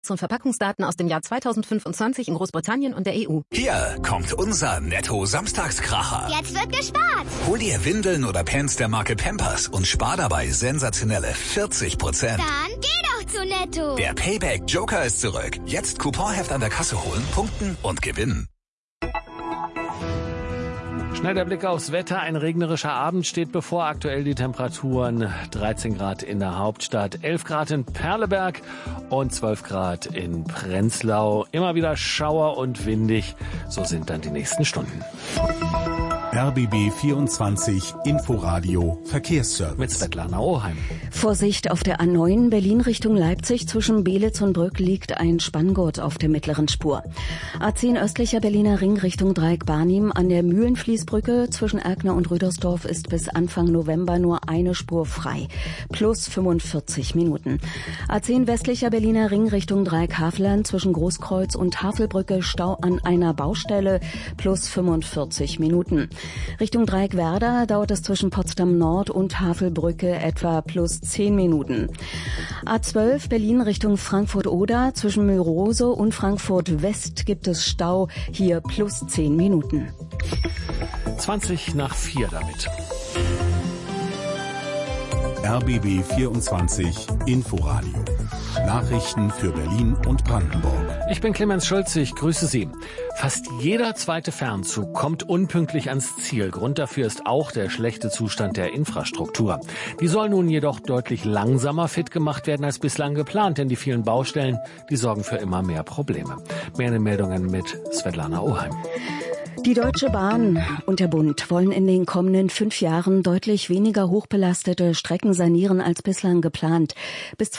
Produkts- und Verpackungsdaten aus dem Jahr 2025 in Großbritannien und der EU. Hier kommt unser Netto-Samstagskracher. Jetzt wird gespart. Hol dir Windeln oder Pants der Marke Pampers und spar dabei sensationelle 40%. Dann geh doch zu Netto. Der Payback Joker ist zurück. Jetzt Couponheft an der Kasse holen, punkten und gewinnen. Schnell der Blick aufs Wetter. Ein regnerischer Abend steht bevor. Aktuell die Temperaturen 13 Grad in der Hauptstadt, 11 Grad in Perleberg und 12 Grad in Prenzlau. Immer wieder Schauer und windig. So sind dann die nächsten Stunden. RBB 24 Inforadio Verkehrsservice. Mit Svetlana Oheim. Vorsicht auf der A9 Berlin Richtung Leipzig. Zwischen Belitz und Brück liegt ein Spanngurt auf der mittleren Spur. A10 östlicher Berliner Ring Richtung Dreieck-Barnim. An der Mühlenfließbrücke zwischen Erkner und Rüdersdorf ist bis Anfang November nur eine Spur frei. Plus 45 Minuten. A10 westlicher Berliner Ring Richtung Dreieck-Havelland. Zwischen Großkreuz und Havelbrücke Stau an einer Baustelle. Plus 45 Minuten. Richtung Dreieck-Werder dauert es zwischen Potsdam Nord und Havelbrücke etwa plus 10 Minuten. A12 Berlin Richtung Frankfurt-Oder. Zwischen Mülrose und Frankfurt West gibt es Stau. Hier plus 10 Minuten. 20 nach 4 damit. RBB 24 Inforadio. Nachrichten für Berlin und Brandenburg. Ich bin Clemens Schulze, ich grüße Sie. Fast jeder zweite Fernzug kommt unpünktlich ans Ziel. Grund dafür ist auch der schlechte Zustand der Infrastruktur. Die soll nun jedoch deutlich langsamer fit gemacht werden als bislang geplant, denn die vielen Baustellen, die sorgen für immer mehr Probleme. Mehr in den Meldungen mit Svetlana Oheim. Die Deutsche Bahn und der Bund wollen in den kommenden 5 Jahren deutlich weniger hochbelastete Strecken sanieren als bislang geplant. Bis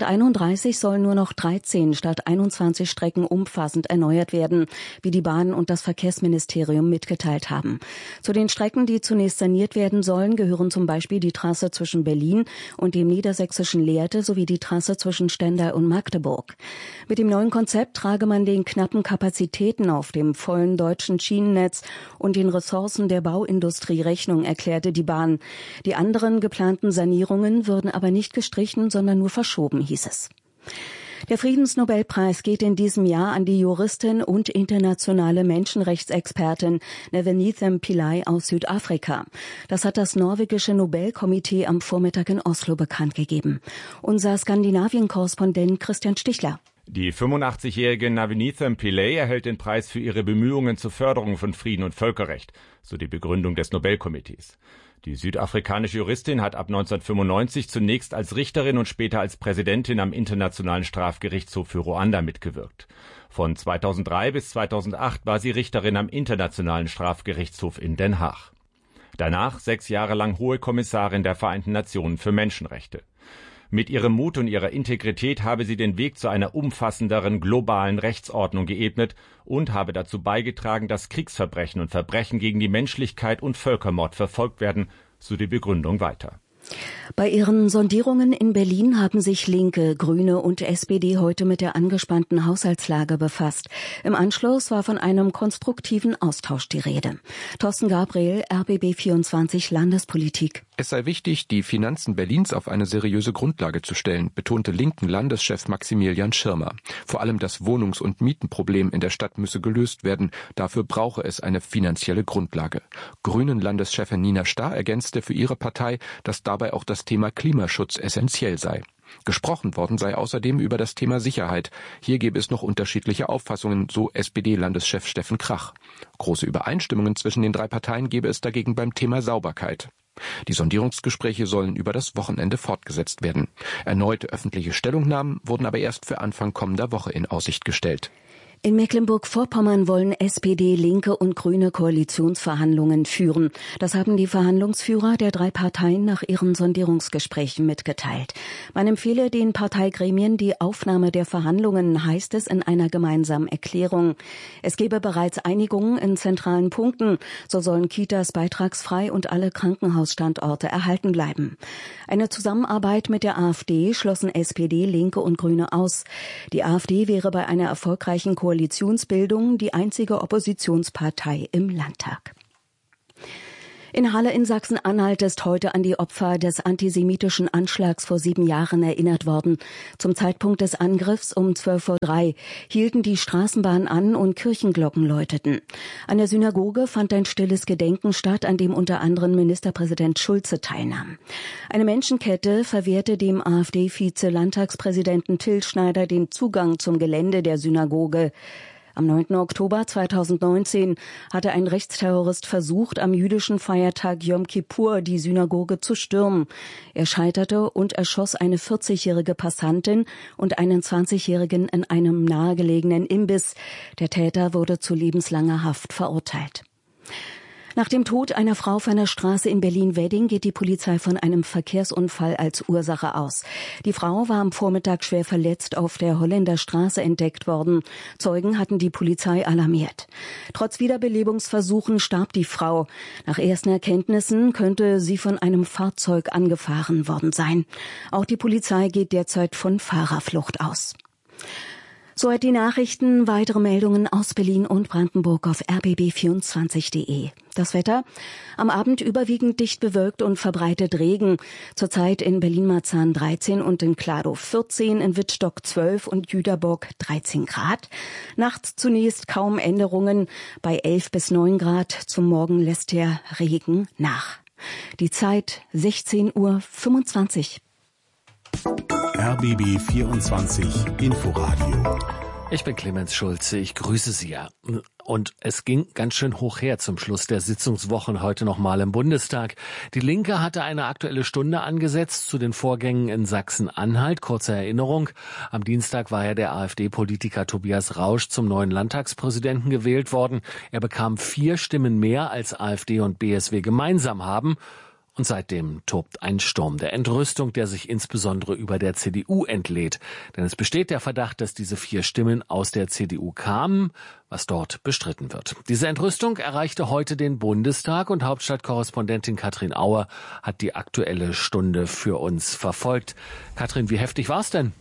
2031 sollen nur noch 13 statt 21 Strecken umfassend erneuert werden, wie die Bahn und das Verkehrsministerium mitgeteilt haben. Zu den Strecken, die zunächst saniert werden sollen, gehören zum Beispiel die Trasse zwischen Berlin und dem niedersächsischen Lehrte sowie die Trasse zwischen Stendal und Magdeburg. Mit dem neuen Konzept trage man den knappen Kapazitäten auf dem vollen deutschen Schienennetz und den Ressourcen der Bauindustrie Rechnung, erklärte die Bahn. Die anderen geplanten Sanierungen würden aber nicht gestrichen, sondern nur verschoben, hieß es. Der Friedensnobelpreis geht in diesem Jahr an die Juristin und internationale Menschenrechtsexpertin Nevenithem Pillay aus Südafrika. Das hat das norwegische Nobelkomitee am Vormittag in Oslo bekannt gegeben. Unser Skandinavien-Korrespondent Christian Stichler. Die 85-jährige Nevenithem Pillay erhält den Preis für ihre Bemühungen zur Förderung von Frieden und Völkerrecht, so die Begründung des Nobelkomitees. Die südafrikanische Juristin hat ab 1995 zunächst als Richterin und später als Präsidentin am Internationalen Strafgerichtshof für Ruanda mitgewirkt. Von 2003 bis 2008 war sie Richterin am Internationalen Strafgerichtshof in Den Haag. Danach 6 Jahre lang Hohe Kommissarin der Vereinten Nationen für Menschenrechte. Mit ihrem Mut und ihrer Integrität habe sie den Weg zu einer umfassenderen globalen Rechtsordnung geebnet und habe dazu beigetragen, dass Kriegsverbrechen und Verbrechen gegen die Menschlichkeit und Völkermord verfolgt werden, so die Begründung weiter. Bei ihren Sondierungen in Berlin haben sich Linke, Grüne und SPD heute mit der angespannten Haushaltslage befasst. Im Anschluss war von einem konstruktiven Austausch die Rede. Thorsten Gabriel, RBB 24 Landespolitik. Es sei wichtig, die Finanzen Berlins auf eine seriöse Grundlage zu stellen, betonte linken Landeschef Maximilian Schirmer. Vor allem das Wohnungs- und Mietenproblem in der Stadt müsse gelöst werden. Dafür brauche es eine finanzielle Grundlage. Grünen Landeschefin Nina Starr ergänzte für ihre Partei, dass dabei auch das Thema Klimaschutz essentiell sei. Gesprochen worden sei außerdem über das Thema Sicherheit. Hier gebe es noch unterschiedliche Auffassungen, so SPD-Landeschef Steffen Krach. Große Übereinstimmungen zwischen den 3 Parteien gebe es dagegen beim Thema Sauberkeit. Die Sondierungsgespräche sollen über das Wochenende fortgesetzt werden. Erneute öffentliche Stellungnahmen wurden aber erst für Anfang kommender Woche in Aussicht gestellt. In Mecklenburg-Vorpommern wollen SPD, Linke und Grüne Koalitionsverhandlungen führen. Das haben die Verhandlungsführer der 3 Parteien nach ihren Sondierungsgesprächen mitgeteilt. Man empfehle den Parteigremien die Aufnahme der Verhandlungen, heißt es in einer gemeinsamen Erklärung. Es gebe bereits Einigungen in zentralen Punkten. So sollen Kitas beitragsfrei und alle Krankenhausstandorte erhalten bleiben. Eine Zusammenarbeit mit der AfD schlossen SPD, Linke und Grüne aus. Die AfD wäre bei einer erfolgreichen Koalitionsbildung die einzige Oppositionspartei im Landtag. In Halle in Sachsen-Anhalt ist heute an die Opfer des antisemitischen Anschlags vor 7 Jahren erinnert worden. Zum Zeitpunkt des Angriffs um 12:03 Uhr hielten die Straßenbahnen an und Kirchenglocken läuteten. An der Synagoge fand ein stilles Gedenken statt, an dem unter anderem Ministerpräsident Schulze teilnahm. Eine Menschenkette verwehrte dem AfD-Vize-Landtagspräsidenten Till Schneider den Zugang zum Gelände der Synagoge. Am 9. Oktober 2019 hatte ein Rechtsterrorist versucht, am jüdischen Feiertag Yom Kippur die Synagoge zu stürmen. Er scheiterte und erschoss eine 40-jährige Passantin und einen 20-jährigen in einem nahegelegenen Imbiss. Der Täter wurde zu lebenslanger Haft verurteilt. Nach dem Tod einer Frau auf einer Straße in Berlin-Wedding geht die Polizei von einem Verkehrsunfall als Ursache aus. Die Frau war am Vormittag schwer verletzt auf der Holländerstraße entdeckt worden. Zeugen hatten die Polizei alarmiert. Trotz Wiederbelebungsversuchen starb die Frau. Nach ersten Erkenntnissen könnte sie von einem Fahrzeug angefahren worden sein. Auch die Polizei geht derzeit von Fahrerflucht aus. Soweit die Nachrichten. Weitere Meldungen aus Berlin und Brandenburg auf rbb24.de. Das Wetter: am Abend überwiegend dicht bewölkt und verbreitet Regen. Zurzeit in Berlin-Marzahn 13 und in Kladow 14, in Wittstock 12 und Jüterbock 13 Grad. Nachts zunächst kaum Änderungen bei 11 bis 9 Grad. Zum Morgen lässt der Regen nach. Die Zeit 16:25 Uhr. RBB 24 Inforadio. Ich bin Clemens Schulze, ich grüße Sie ja. Und es ging ganz schön hoch her zum Schluss der Sitzungswochen heute nochmal im Bundestag. Die Linke hatte eine Aktuelle Stunde angesetzt zu den Vorgängen in Sachsen-Anhalt. Kurze Erinnerung: Am Dienstag war ja der AfD-Politiker Tobias Rausch zum neuen Landtagspräsidenten gewählt worden. Er bekam 4 Stimmen mehr, als AfD und BSW gemeinsam haben. Und seitdem tobt ein Sturm der Entrüstung, der sich insbesondere über der CDU entlädt. Denn es besteht der Verdacht, dass diese 4 Stimmen aus der CDU kamen, was dort bestritten wird. Diese Entrüstung erreichte heute den Bundestag und Hauptstadtkorrespondentin Katrin Auer hat die Aktuelle Stunde für uns verfolgt. Katrin, wie heftig war es denn?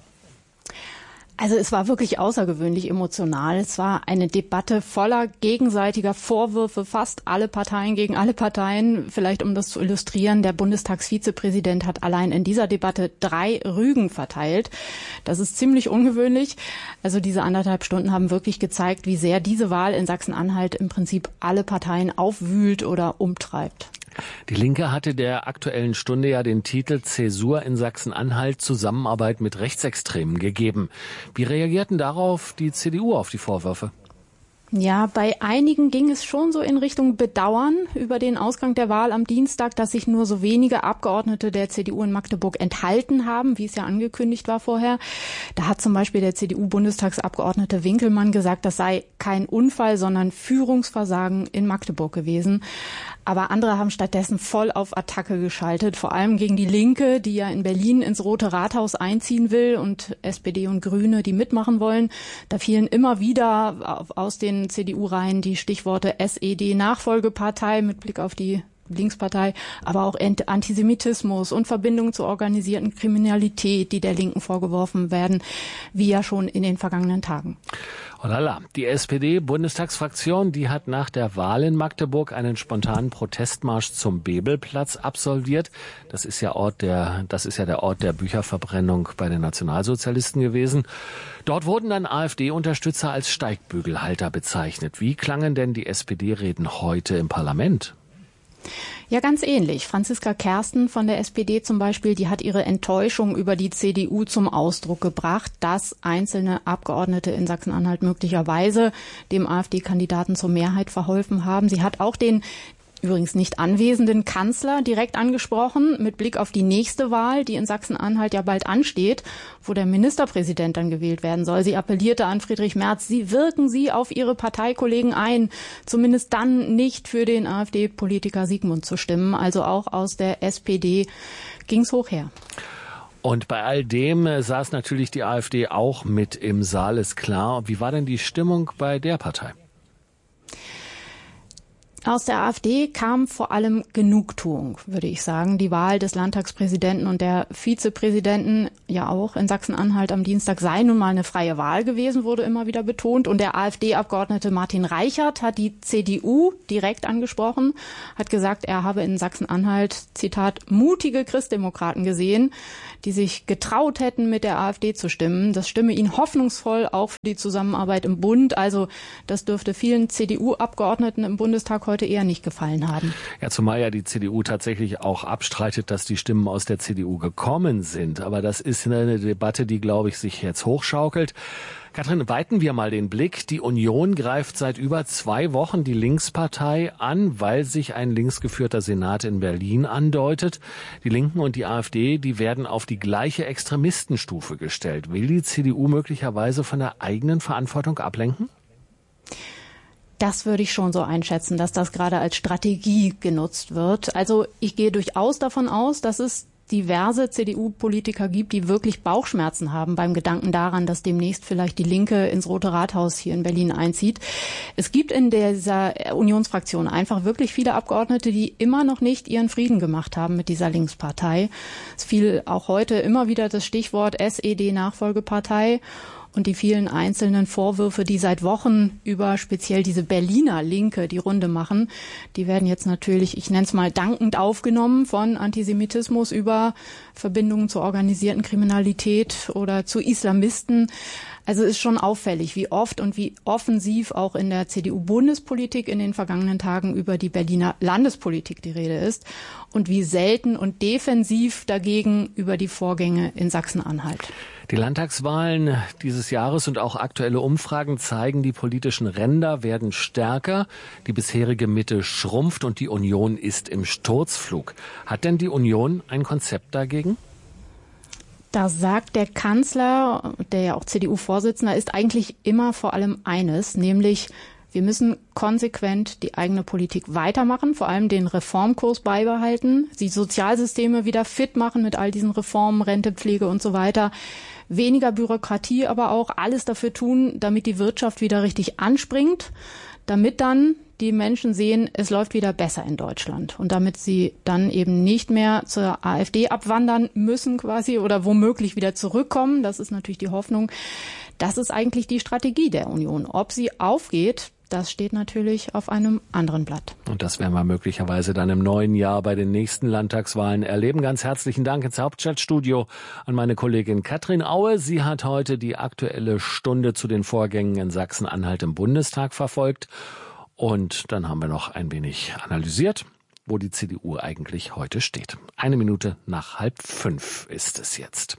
Also es war wirklich außergewöhnlich emotional. Es war eine Debatte voller gegenseitiger Vorwürfe, fast alle Parteien gegen alle Parteien. Vielleicht um das zu illustrieren, der Bundestagsvizepräsident hat allein in dieser Debatte 3 Rügen verteilt. Das ist ziemlich ungewöhnlich. Also diese 1,5 Stunden haben wirklich gezeigt, wie sehr diese Wahl in Sachsen-Anhalt im Prinzip alle Parteien aufwühlt oder umtreibt. Die Linke hatte der Aktuellen Stunde ja den Titel Zäsur in Sachsen-Anhalt, Zusammenarbeit mit Rechtsextremen gegeben. Wie reagierten darauf die CDU auf die Vorwürfe? Ja, bei einigen ging es schon so in Richtung Bedauern über den Ausgang der Wahl am Dienstag, dass sich nur so wenige Abgeordnete der CDU in Magdeburg enthalten haben, wie es ja angekündigt war vorher. Da hat zum Beispiel der CDU-Bundestagsabgeordnete Winkelmann gesagt, das sei kein Unfall, sondern Führungsversagen in Magdeburg gewesen. Aber andere haben stattdessen voll auf Attacke geschaltet, vor allem gegen die Linke, die ja in Berlin ins Rote Rathaus einziehen will, und SPD und Grüne, die mitmachen wollen. Da fielen immer wieder aus den CDU-Reihen die Stichworte SED-Nachfolgepartei mit Blick auf die Linkspartei, aber auch Antisemitismus und Verbindung zur organisierten Kriminalität, die der Linken vorgeworfen werden, wie ja schon in den vergangenen Tagen. Oh lala. Die SPD-Bundestagsfraktion, die hat nach der Wahl in Magdeburg einen spontanen Protestmarsch zum Bebelplatz absolviert. Das ist ja der Ort der Bücherverbrennung bei den Nationalsozialisten gewesen. Dort wurden dann AfD-Unterstützer als Steigbügelhalter bezeichnet. Wie klangen denn die SPD-Reden heute im Parlament? Ja, ganz ähnlich. Franziska Kersten von der SPD zum Beispiel, die hat ihre Enttäuschung über die CDU zum Ausdruck gebracht, dass einzelne Abgeordnete in Sachsen-Anhalt möglicherweise dem AfD-Kandidaten zur Mehrheit verholfen haben. Sie hat auch den übrigens nicht anwesenden Kanzler direkt angesprochen, mit Blick auf die nächste Wahl, die in Sachsen-Anhalt ja bald ansteht, wo der Ministerpräsident dann gewählt werden soll. Sie appellierte an Friedrich Merz, wirken Sie auf Ihre Parteikollegen ein, zumindest dann nicht für den AfD-Politiker Siegmund zu stimmen. Also auch aus der SPD ging's hoch her. Und bei all dem saß natürlich die AfD auch mit im Saal, ist klar. Wie war denn die Stimmung bei der Partei? Aus der AfD kam vor allem Genugtuung, würde ich sagen. Die Wahl des Landtagspräsidenten und der Vizepräsidenten, ja auch in Sachsen-Anhalt am Dienstag, sei nun mal eine freie Wahl gewesen, wurde immer wieder betont. Und der AfD-Abgeordnete Martin Reichert hat die CDU direkt angesprochen, hat gesagt, er habe in Sachsen-Anhalt, Zitat, mutige Christdemokraten gesehen, die sich getraut hätten, mit der AfD zu stimmen. Das stimme ihn hoffnungsvoll auch für die Zusammenarbeit im Bund. Also das dürfte vielen CDU-Abgeordneten im Bundestag heute eher nicht gefallen haben. Ja, zumal ja die CDU tatsächlich auch abstreitet, dass die Stimmen aus der CDU gekommen sind. Aber das ist eine Debatte, die, glaube ich, sich jetzt hochschaukelt. Katrin, weiten wir mal den Blick. Die Union greift seit über 2 Wochen die Linkspartei an, weil sich ein linksgeführter Senat in Berlin andeutet. Die Linken und die AfD, die werden auf die gleiche Extremistenstufe gestellt. Will die CDU möglicherweise von der eigenen Verantwortung ablenken? Das würde ich schon so einschätzen, dass das gerade als Strategie genutzt wird. Also ich gehe durchaus davon aus, dass es diverse CDU-Politiker gibt, die wirklich Bauchschmerzen haben beim Gedanken daran, dass demnächst vielleicht die Linke ins Rote Rathaus hier in Berlin einzieht. Es gibt in dieser Unionsfraktion einfach wirklich viele Abgeordnete, die immer noch nicht ihren Frieden gemacht haben mit dieser Linkspartei. Es fiel auch heute immer wieder das Stichwort SED-Nachfolgepartei. Und die vielen einzelnen Vorwürfe, die seit Wochen über speziell diese Berliner Linke die Runde machen, die werden jetzt natürlich, ich nenne es mal, dankend aufgenommen, von Antisemitismus über Verbindungen zur organisierten Kriminalität oder zu Islamisten. Also ist schon auffällig, wie oft und wie offensiv auch in der CDU-Bundespolitik in den vergangenen Tagen über die Berliner Landespolitik die Rede ist und wie selten und defensiv dagegen über die Vorgänge in Sachsen-Anhalt. Die Landtagswahlen dieses Jahres und auch aktuelle Umfragen zeigen, die politischen Ränder werden stärker, die bisherige Mitte schrumpft und die Union ist im Sturzflug. Hat denn die Union ein Konzept dagegen? Da sagt der Kanzler, der ja auch CDU-Vorsitzender ist, eigentlich immer vor allem eines, nämlich wir müssen konsequent die eigene Politik weitermachen, vor allem den Reformkurs beibehalten, die Sozialsysteme wieder fit machen mit all diesen Reformen, Rente, Pflege und so weiter. Weniger Bürokratie, aber auch alles dafür tun, damit die Wirtschaft wieder richtig anspringt, damit dann die Menschen sehen, es läuft wieder besser in Deutschland und damit sie dann eben nicht mehr zur AfD abwandern müssen quasi oder womöglich wieder zurückkommen. Das ist natürlich die Hoffnung. Das ist eigentlich die Strategie der Union. Ob sie aufgeht, das steht natürlich auf einem anderen Blatt. Und das werden wir möglicherweise dann im neuen Jahr bei den nächsten Landtagswahlen erleben. Ganz herzlichen Dank ins Hauptstadtstudio an meine Kollegin Katrin Aue. Sie hat heute die Aktuelle Stunde zu den Vorgängen in Sachsen-Anhalt im Bundestag verfolgt. Und dann haben wir noch ein wenig analysiert, wo die CDU eigentlich heute steht. 1 Minute nach 4:30 ist es jetzt.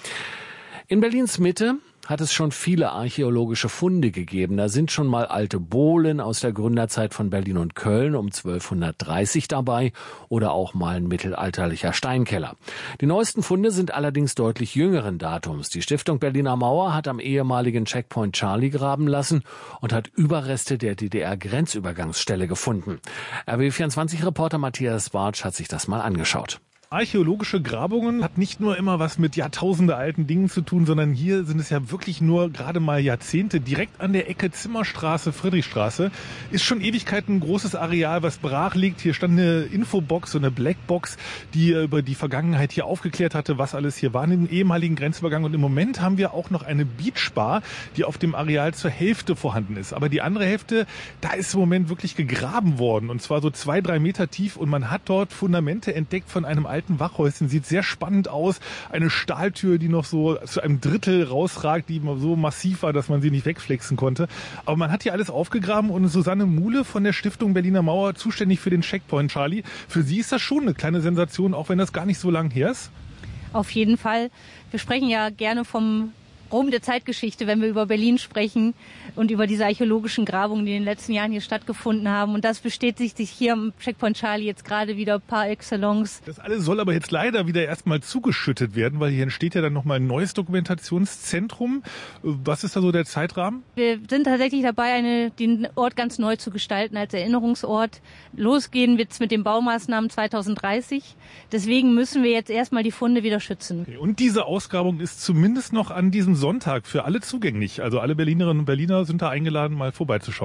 In Berlins Mitte hat es schon viele archäologische Funde gegeben. Da sind schon mal alte Bohlen aus der Gründerzeit von Berlin und Köln um 1230 dabei oder auch mal ein mittelalterlicher Steinkeller. Die neuesten Funde sind allerdings deutlich jüngeren Datums. Die Stiftung Berliner Mauer hat am ehemaligen Checkpoint Charlie graben lassen und hat Überreste der DDR-Grenzübergangsstelle gefunden. RBB24-Reporter Matthias Bartsch hat sich das mal angeschaut. Archäologische Grabungen hat nicht nur immer was mit Jahrtausende alten Dingen zu tun, sondern hier sind es ja wirklich nur gerade mal Jahrzehnte. Direkt an der Ecke Zimmerstraße, Friedrichstraße ist schon Ewigkeiten ein großes Areal, was brach liegt. Hier stand eine Infobox, so eine Blackbox, die über die Vergangenheit hier aufgeklärt hatte, was alles hier war in den ehemaligen Grenzübergang. Und im Moment haben wir auch noch eine Beachbar, die auf dem Areal zur Hälfte vorhanden ist. Aber die andere Hälfte, da ist im Moment wirklich gegraben worden. Und zwar so 2-3 Meter tief. Und man hat dort Fundamente entdeckt von einem alten Wachhäuschen, sieht sehr spannend aus. Eine Stahltür, die noch so zu einem Drittel rausragt, die so massiv war, dass man sie nicht wegflexen konnte. Aber man hat hier alles aufgegraben und Susanne Muhle von der Stiftung Berliner Mauer, zuständig für den Checkpoint Charlie. Für sie ist das schon eine kleine Sensation, auch wenn das gar nicht so lang her ist. Auf jeden Fall. Wir sprechen ja gerne vom Rom der Zeitgeschichte, wenn wir über Berlin sprechen und über diese archäologischen Grabungen, die in den letzten Jahren hier stattgefunden haben. Und das bestätigt sich hier am Checkpoint Charlie jetzt gerade wieder par excellence. Das alles soll aber jetzt leider wieder erstmal zugeschüttet werden, weil hier entsteht ja dann nochmal ein neues Dokumentationszentrum. Was ist da so der Zeitrahmen? Wir sind tatsächlich dabei, den Ort ganz neu zu gestalten als Erinnerungsort. Losgehen wird es mit den Baumaßnahmen 2030. Deswegen müssen wir jetzt erstmal die Funde wieder schützen. Okay, und diese Ausgrabung ist zumindest noch an diesem Sonntag für alle zugänglich. Also alle Berlinerinnen und Berliner sind da eingeladen, mal vorbeizuschauen.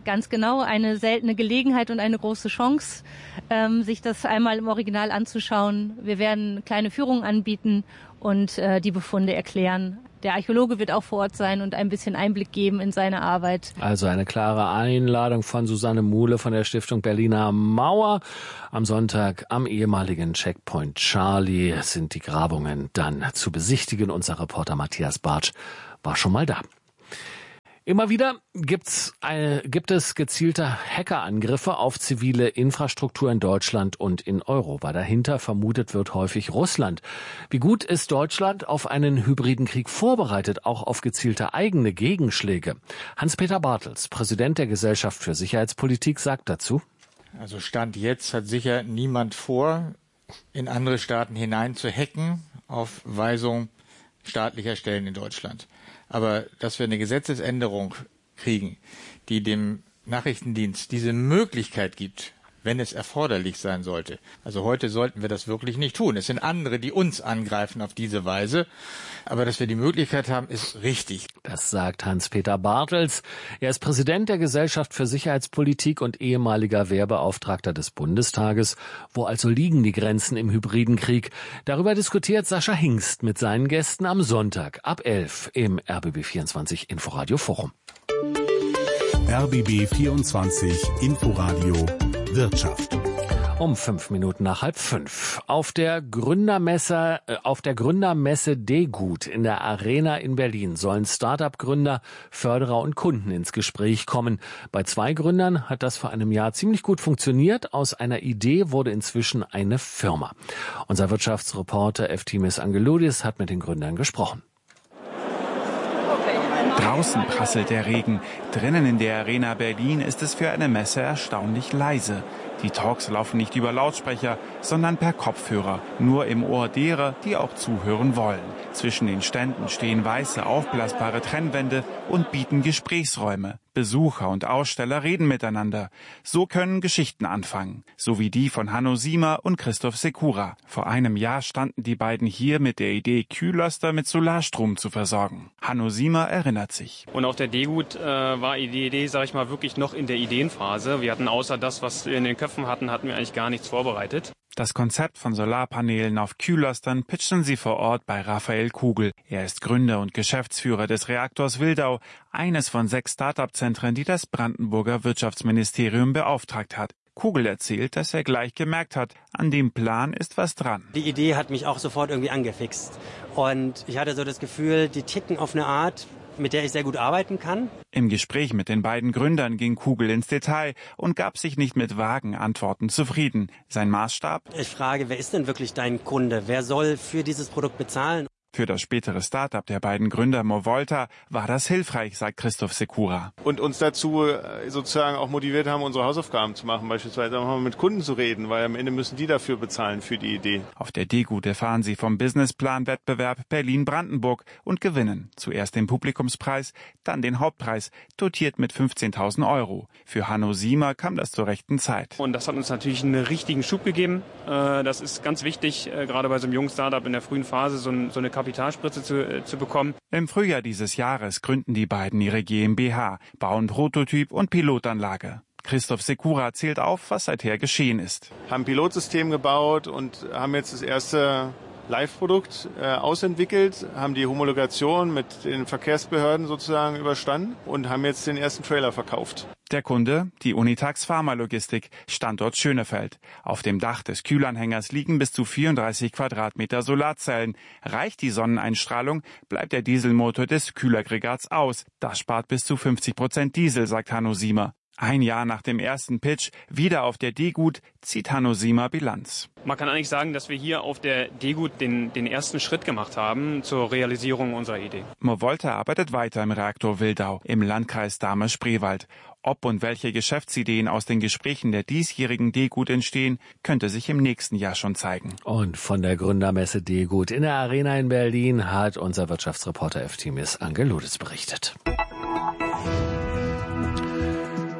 ganz genau, eine seltene Gelegenheit und eine große Chance, sich das einmal im Original anzuschauen. Wir werden kleine Führungen anbieten und die Befunde erklären. Der Archäologe wird auch vor Ort sein und ein bisschen Einblick geben in seine Arbeit. Also eine klare Einladung von Susanne Muhle von der Stiftung Berliner Mauer. Am Sonntag am ehemaligen Checkpoint Charlie sind die Grabungen dann zu besichtigen. Unser Reporter Matthias Bartsch war schon mal da. Immer wieder gibt es gezielte Hackerangriffe auf zivile Infrastruktur in Deutschland und in Europa. Dahinter vermutet wird häufig Russland. Wie gut ist Deutschland auf einen hybriden Krieg vorbereitet, auch auf gezielte eigene Gegenschläge? Hans-Peter Bartels, Präsident der Gesellschaft für Sicherheitspolitik, sagt dazu: Also Stand jetzt hat sicher niemand vor, in andere Staaten hinein zu hacken auf Weisung staatlicher Stellen in Deutschland. Aber dass wir eine Gesetzesänderung kriegen, die dem Nachrichtendienst diese Möglichkeit gibt, wenn es erforderlich sein sollte. Also heute sollten wir das wirklich nicht tun. Es sind andere, die uns angreifen auf diese Weise. Aber dass wir die Möglichkeit haben, ist richtig. Das sagt Hans-Peter Bartels. Er ist Präsident der Gesellschaft für Sicherheitspolitik und ehemaliger Wehrbeauftragter des Bundestages. Wo also liegen die Grenzen im hybriden Krieg? Darüber diskutiert Sascha Hingst mit seinen Gästen am Sonntag ab 11 im RBB24 Inforadio Forum. RBB24 Inforadio Wirtschaft. Um 5 Minuten nach 4:30. Auf der Gründermesse DEGUT in der Arena in Berlin sollen Start-up-Gründer, Förderer und Kunden ins Gespräch kommen. Bei 2 Gründern hat das vor einem Jahr ziemlich gut funktioniert. Aus einer Idee wurde inzwischen eine Firma. Unser Wirtschaftsreporter Eftimis Angeloudis hat mit den Gründern gesprochen. Draußen prasselt der Regen. Drinnen in der Arena Berlin ist es für eine Messe erstaunlich leise. Die Talks laufen nicht über Lautsprecher, sondern per Kopfhörer, nur im Ohr derer, die auch zuhören wollen. Zwischen den Ständen stehen weiße, aufblasbare Trennwände und bieten Gesprächsräume. Besucher und Aussteller reden miteinander. So können Geschichten anfangen, so wie die von Hanno Siemer und Christoph Sekura. Vor einem Jahr standen die beiden hier mit der Idee, Kühlöster mit Solarstrom zu versorgen. Hanno Siemer erinnert sich. Und auf der DEGUT war die Idee, sage ich mal, wirklich noch in der Ideenphase. Wir hatten außer das, was wir in den Köpfen hatten wir eigentlich gar nichts vorbereitet. Das Konzept von Solarpanelen auf Kühlöstern pitchen sie vor Ort bei Raphael Kugel. Er ist Gründer und Geschäftsführer des Reaktors Wildau, eines von 6 Start-up-Zentren, die das Brandenburger Wirtschaftsministerium beauftragt hat. Kugel erzählt, dass er gleich gemerkt hat, an dem Plan ist was dran. Die Idee hat mich auch sofort irgendwie angefixt. Und ich hatte so das Gefühl, die ticken auf eine Art, mit der ich sehr gut arbeiten kann. Im Gespräch mit den beiden Gründern ging Kugel ins Detail und gab sich nicht mit vagen Antworten zufrieden. Sein Maßstab? Ich frage, wer ist denn wirklich dein Kunde? Wer soll für dieses Produkt bezahlen? Für das spätere Start-up der beiden Gründer Movolta war das hilfreich, sagt Christoph Sekura. Und uns dazu sozusagen auch motiviert haben, unsere Hausaufgaben zu machen, beispielsweise auch mal mit Kunden zu reden, weil am Ende müssen die dafür bezahlen für die Idee. Auf der DEGUT erfahren sie vom Businessplan-Wettbewerb Berlin-Brandenburg und gewinnen zuerst den Publikumspreis, dann den Hauptpreis, dotiert mit 15.000 €. Für Hanno Siemer kam das zur rechten Zeit. Und das hat uns natürlich einen richtigen Schub gegeben. Das ist ganz wichtig, gerade bei so einem jungen Startup in der frühen Phase so eine Kapitalspritze zu bekommen. Im Frühjahr dieses Jahres gründen die beiden ihre GmbH, bauen Prototyp und Pilotanlage. Christoph Sekura zählt auf, was seither geschehen ist. Haben ein Pilotsystem gebaut und haben jetzt das erste Live-Produkt ausentwickelt, haben die Homologation mit den Verkehrsbehörden sozusagen überstanden und haben jetzt den ersten Trailer verkauft. Der Kunde, die Unitax Pharmalogistik, Standort Schönefeld. Auf dem Dach des Kühlanhängers liegen bis zu 34 Quadratmeter Solarzellen. Reicht die Sonneneinstrahlung, bleibt der Dieselmotor des Kühlaggregats aus. Das spart bis zu 50% Diesel, sagt Hanno Siemer. Ein Jahr nach dem ersten Pitch, wieder auf der DEGUT, zieht Hanno Siemer Bilanz. Man kann eigentlich sagen, dass wir hier auf der DEGUT den ersten Schritt gemacht haben zur Realisierung unserer Idee. Movolta arbeitet weiter im Reaktor Wildau im Landkreis Dahme-Spreewald. Ob und welche Geschäftsideen aus den Gesprächen der diesjährigen DEGUT entstehen, könnte sich im nächsten Jahr schon zeigen. Und von der Gründermesse DEGUT in der Arena in Berlin hat unser Wirtschaftsreporter Eftimis Angeloudis berichtet.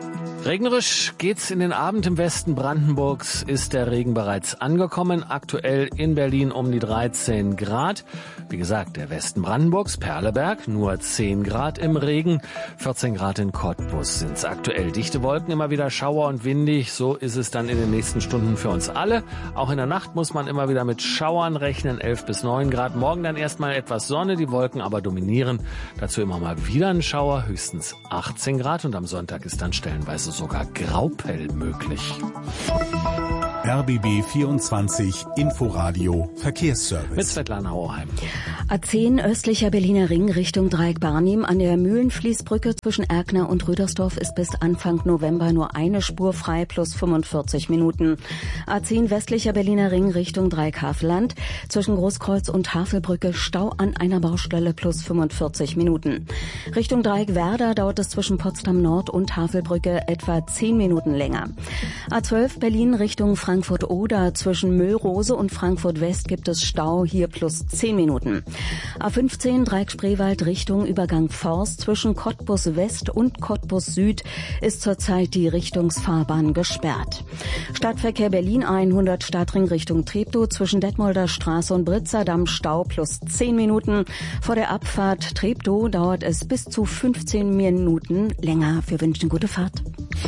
Regnerisch geht's in den Abend im Westen Brandenburgs, ist der Regen bereits angekommen. Aktuell in Berlin um die 13 Grad. Wie gesagt, der Westen Brandenburgs, Perleberg, nur 10 Grad im Regen. 14 Grad in Cottbus sind's aktuell. Dichte Wolken, immer wieder Schauer und windig. So ist es dann in den nächsten Stunden für uns alle. Auch in der Nacht muss man immer wieder mit Schauern rechnen, 11 bis 9 Grad. Morgen dann erstmal etwas Sonne, die Wolken aber dominieren. Dazu immer mal wieder ein Schauer, höchstens 18 Grad. Und am Sonntag ist dann stellenweise sogar Graupell möglich. RBB 24 Inforadio Verkehrsservice. Mit Svetlana Oheim. A10 östlicher Berliner Ring Richtung Dreieck-Barnim an der Mühlenfließbrücke zwischen Erkner und Rüdersdorf ist bis Anfang November nur eine Spur frei plus 45 Minuten. A10 westlicher Berliner Ring Richtung Dreieck-Havelland zwischen Großkreuz und Havelbrücke Stau an einer Baustelle plus 45 Minuten. Richtung Dreieck-Werder dauert es zwischen Potsdam Nord und Havelbrücke etwa 10 Minuten länger. A12 Berlin Richtung Frankfurt-Oder zwischen Müllrose und Frankfurt-West gibt es Stau, hier plus 10 Minuten. A15 Dreieck-Spreewald Richtung Übergang Forst zwischen Cottbus West und Cottbus Süd ist zurzeit die Richtungsfahrbahn gesperrt. Stadtverkehr Berlin 100 Stadtring Richtung Treptow zwischen Detmolder Straße und Britzerdamm Stau plus 10 Minuten. Vor der Abfahrt Treptow dauert es bis zu 15 Minuten länger. Wir wünschen gute Fahrt.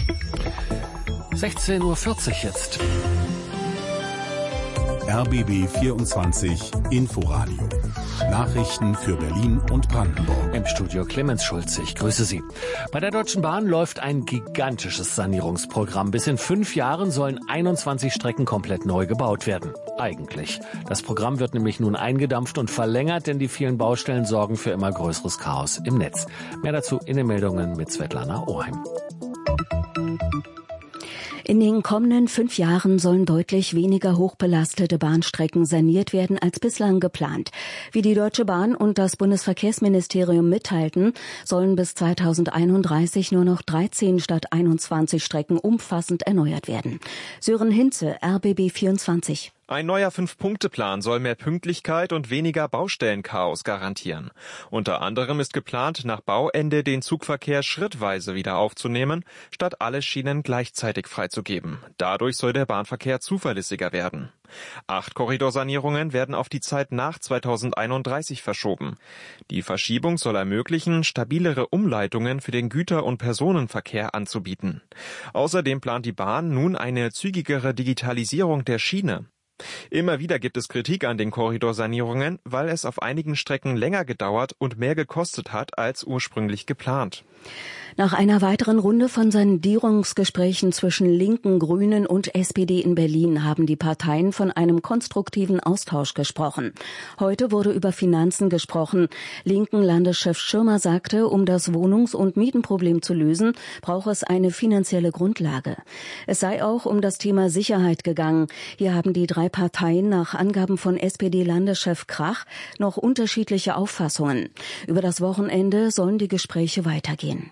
16:40 Uhr jetzt. RBB 24 Inforadio. Nachrichten für Berlin und Brandenburg. Im Studio Clemens Schulze, ich grüße Sie. Bei der Deutschen Bahn läuft ein gigantisches Sanierungsprogramm. Bis in 5 Jahren sollen 21 Strecken komplett neu gebaut werden. Eigentlich. Das Programm wird nämlich nun eingedampft und verlängert, denn die vielen Baustellen sorgen für immer größeres Chaos im Netz. Mehr dazu in den Meldungen mit Svetlana Oheim. In den kommenden 5 Jahren sollen deutlich weniger hochbelastete Bahnstrecken saniert werden als bislang geplant. Wie die Deutsche Bahn und das Bundesverkehrsministerium mitteilten, sollen bis 2031 nur noch 13 statt 21 Strecken umfassend erneuert werden. Sören Hinze, RBB 24. Ein neuer 5-Punkte-Plan soll mehr Pünktlichkeit und weniger Baustellenchaos garantieren. Unter anderem ist geplant, nach Bauende den Zugverkehr schrittweise wieder aufzunehmen, statt alle Schienen gleichzeitig freizugeben. Dadurch soll der Bahnverkehr zuverlässiger werden. 8 Korridorsanierungen werden auf die Zeit nach 2031 verschoben. Die Verschiebung soll ermöglichen, stabilere Umleitungen für den Güter- und Personenverkehr anzubieten. Außerdem plant die Bahn nun eine zügigere Digitalisierung der Schiene. Immer wieder gibt es Kritik an den Korridorsanierungen, weil es auf einigen Strecken länger gedauert und mehr gekostet hat als ursprünglich geplant. Nach einer weiteren Runde von Sondierungsgesprächen zwischen Linken, Grünen und SPD in Berlin haben die Parteien von einem konstruktiven Austausch gesprochen. Heute wurde über Finanzen gesprochen. Linken Landeschef Schirmer sagte, um das Wohnungs- und Mietenproblem zu lösen, brauche es eine finanzielle Grundlage. Es sei auch um das Thema Sicherheit gegangen. Hier haben die 3 Parteien nach Angaben von SPD-Landeschef Krach noch unterschiedliche Auffassungen. Über das Wochenende sollen die Gespräche weitergehen.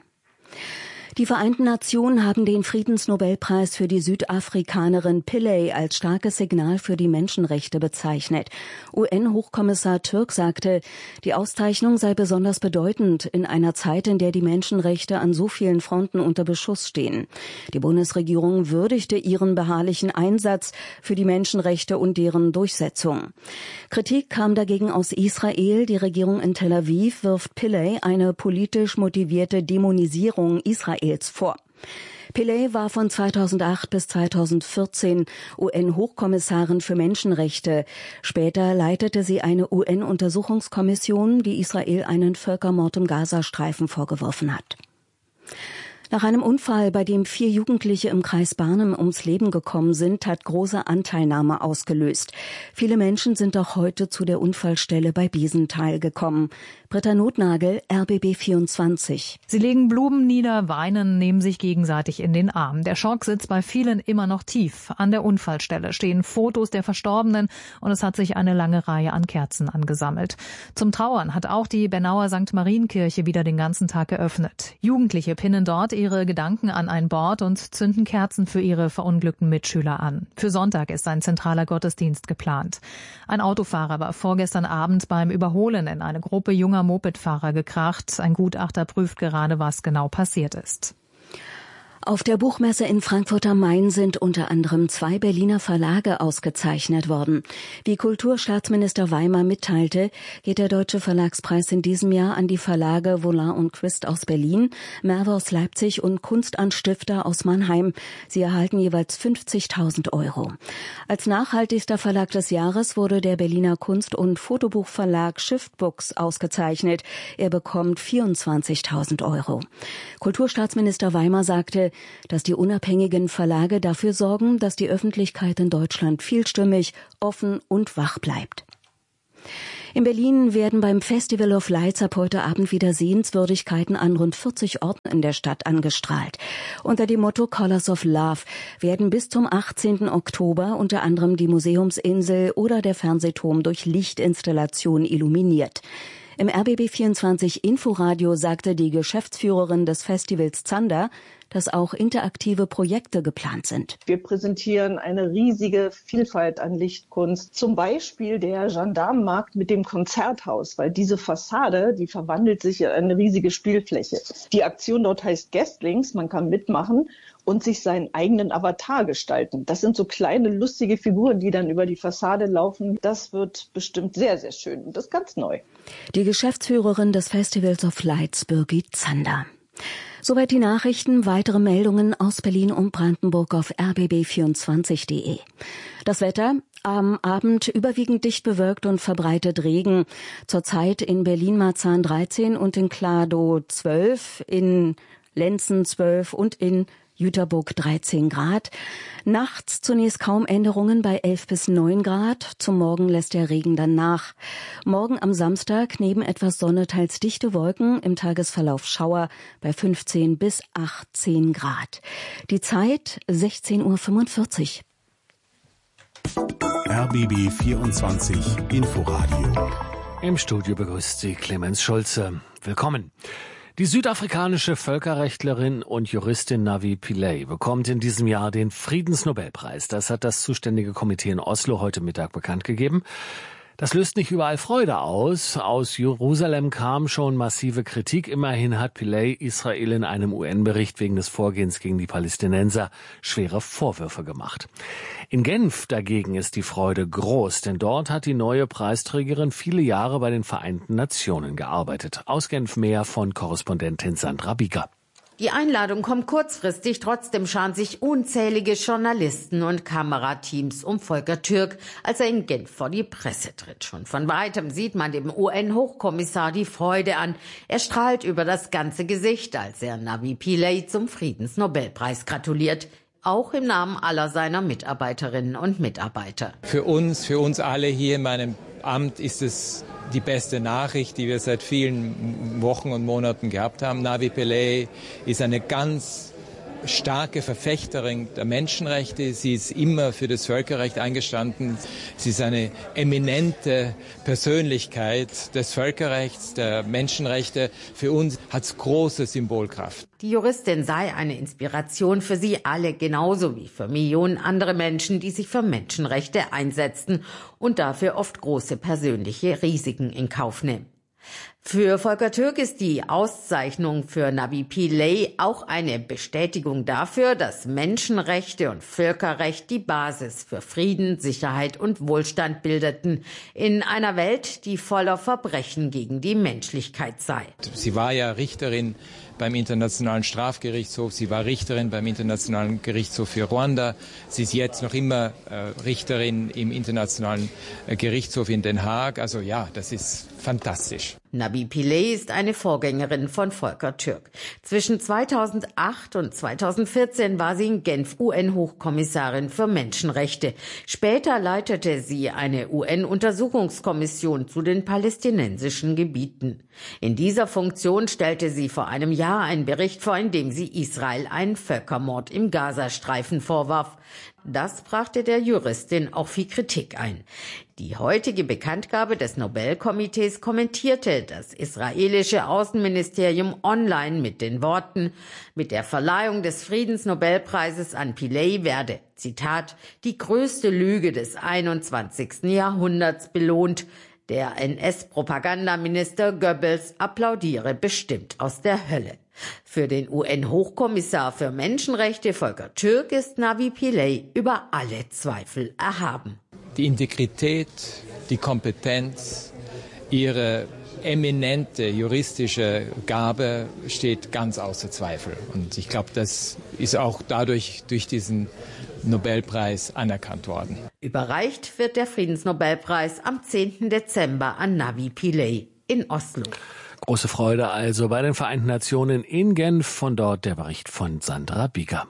Die Vereinten Nationen haben den Friedensnobelpreis für die Südafrikanerin Pillay als starkes Signal für die Menschenrechte bezeichnet. UN-Hochkommissar Türk sagte, die Auszeichnung sei besonders bedeutend in einer Zeit, in der die Menschenrechte an so vielen Fronten unter Beschuss stehen. Die Bundesregierung würdigte ihren beharrlichen Einsatz für die Menschenrechte und deren Durchsetzung. Kritik kam dagegen aus Israel. Die Regierung in Tel Aviv wirft Pillay eine politisch motivierte Dämonisierung Israels vor. Pillay war von 2008 bis 2014 UN-Hochkommissarin für Menschenrechte. Später leitete sie eine UN-Untersuchungskommission, die Israel einen Völkermord im Gazastreifen vorgeworfen hat. Nach einem Unfall, bei dem 4 Jugendliche im Kreis Barnim ums Leben gekommen sind, hat große Anteilnahme ausgelöst. Viele Menschen sind auch heute zu der Unfallstelle bei Biesenthal gekommen. Britta Notnagel, RBB 24. Sie legen Blumen nieder, weinen, nehmen sich gegenseitig in den Arm. Der Schock sitzt bei vielen immer noch tief. An der Unfallstelle stehen Fotos der Verstorbenen und es hat sich eine lange Reihe an Kerzen angesammelt. Zum Trauern hat auch die Bernauer St. Marienkirche wieder den ganzen Tag geöffnet. Jugendliche pinnen dort ihre Gedanken an ein Board und zünden Kerzen für ihre verunglückten Mitschüler an. Für Sonntag ist ein zentraler Gottesdienst geplant. Ein Autofahrer war vorgestern Abend beim Überholen in eine Gruppe junger Mopedfahrer gekracht. Ein Gutachter prüft gerade, was genau passiert ist. Auf der Buchmesse in Frankfurt am Main sind unter anderem 2 Berliner Verlage ausgezeichnet worden. Wie Kulturstaatsminister Weimer mitteilte, geht der Deutsche Verlagspreis in diesem Jahr an die Verlage Volant und Quist aus Berlin, Merve aus Leipzig und Kunstanstifter aus Mannheim. Sie erhalten jeweils 50.000 €. Als nachhaltigster Verlag des Jahres wurde der Berliner Kunst- und Fotobuchverlag Shiftbooks ausgezeichnet. Er bekommt 24.000 €. Kulturstaatsminister Weimer sagte, dass die unabhängigen Verlage dafür sorgen, dass die Öffentlichkeit in Deutschland vielstimmig, offen und wach bleibt. In Berlin werden beim Festival of Lights ab heute Abend wieder Sehenswürdigkeiten an rund 40 Orten in der Stadt angestrahlt. Unter dem Motto Colors of Love werden bis zum 18. Oktober unter anderem die Museumsinsel oder der Fernsehturm durch Lichtinstallationen illuminiert. Im RBB24 Inforadio sagte die Geschäftsführerin des Festivals Zander, dass auch interaktive Projekte geplant sind. Wir präsentieren eine riesige Vielfalt an Lichtkunst. Zum Beispiel der Gendarmenmarkt mit dem Konzerthaus, weil diese Fassade, die verwandelt sich in eine riesige Spielfläche. Die Aktion dort heißt Guestlings, man kann mitmachen und sich seinen eigenen Avatar gestalten. Das sind so kleine, lustige Figuren, die dann über die Fassade laufen. Das wird bestimmt sehr, sehr schön und das ist ganz neu. Die Geschäftsführerin des Festivals of Lights, Birgit Zander. Soweit die Nachrichten. Weitere Meldungen aus Berlin und Brandenburg auf rbb24.de. Das Wetter: am Abend überwiegend dicht bewölkt und verbreitet Regen. Zurzeit in Berlin-Marzahn 13 und in Kladow 12, in Lenzen 12 und in Jüterburg 13 Grad. Nachts zunächst kaum Änderungen bei 11 bis 9 Grad. Zum Morgen lässt der Regen dann nach. Morgen am Samstag neben etwas Sonne teils dichte Wolken, im Tagesverlauf Schauer bei 15 bis 18 Grad. Die Zeit 16:45 Uhr. RBB 24 Inforadio. Im Studio begrüßt Sie Clemens Schulze. Willkommen. Die südafrikanische Völkerrechtlerin und Juristin Navi Pillay bekommt in diesem Jahr den Friedensnobelpreis. Das hat das zuständige Komitee in Oslo heute Mittag bekannt gegeben. Das löst nicht überall Freude aus. Aus Jerusalem kam schon massive Kritik. Immerhin hat Pillay Israel in einem UN-Bericht wegen des Vorgehens gegen die Palästinenser schwere Vorwürfe gemacht. In Genf dagegen ist die Freude groß, denn dort hat die neue Preisträgerin viele Jahre bei den Vereinten Nationen gearbeitet. Aus Genf mehr von Korrespondentin Sandra Bieger. Die Einladung kommt kurzfristig, trotzdem scharen sich unzählige Journalisten und Kamerateams um Volker Türk, als er in Genf vor die Presse tritt. Schon von weitem sieht man dem UN-Hochkommissar die Freude an. Er strahlt über das ganze Gesicht, als er Navi Pillay zum Friedensnobelpreis gratuliert. Auch im Namen aller seiner Mitarbeiterinnen und Mitarbeiter. Für uns alle hier in meinem Amt ist es die beste Nachricht, die wir seit vielen Wochen und Monaten gehabt haben. Navi Pillay ist eine ganz starke Verfechterin der Menschenrechte. Sie ist immer für das Völkerrecht eingestanden. Sie ist eine eminente Persönlichkeit des Völkerrechts, der Menschenrechte. Für uns hat es große Symbolkraft. Die Juristin sei eine Inspiration für sie alle, genauso wie für Millionen andere Menschen, die sich für Menschenrechte einsetzten und dafür oft große persönliche Risiken in Kauf nehmen. Für Volker Türk ist die Auszeichnung für Navi Pillay auch eine Bestätigung dafür, dass Menschenrechte und Völkerrecht die Basis für Frieden, Sicherheit und Wohlstand bildeten in einer Welt, die voller Verbrechen gegen die Menschlichkeit sei. Sie war ja Richterin beim Internationalen Strafgerichtshof, sie war Richterin beim Internationalen Gerichtshof für Ruanda, sie ist jetzt noch immer Richterin im Internationalen Gerichtshof in Den Haag. Also ja, das ist fantastisch. Navi Pillay ist eine Vorgängerin von Volker Türk. Zwischen 2008 und 2014 war sie in Genf UN-Hochkommissarin für Menschenrechte. Später leitete sie eine UN-Untersuchungskommission zu den palästinensischen Gebieten. In dieser Funktion stellte sie vor einem Jahr einen Bericht vor, in dem sie Israel einen Völkermord im Gazastreifen vorwarf. Das brachte der Juristin auch viel Kritik ein. Die heutige Bekanntgabe des Nobelkomitees kommentierte das israelische Außenministerium online mit den Worten: Mit der Verleihung des Friedensnobelpreises an Pillay werde, Zitat, die größte Lüge des 21. Jahrhunderts belohnt. Der NS-Propagandaminister Goebbels applaudiere bestimmt aus der Hölle. Für den UN-Hochkommissar für Menschenrechte Volker Türk ist Navi Pillay über alle Zweifel erhaben. Die Integrität, die Kompetenz, ihre eminente juristische Gabe steht ganz außer Zweifel. Und ich glaube, das ist auch durch diesen Nobelpreis anerkannt worden. Überreicht wird der Friedensnobelpreis am 10. Dezember an Navi Pillay in Oslo. Große Freude also bei den Vereinten Nationen in Genf. Von dort der Bericht von Sandra Bieger.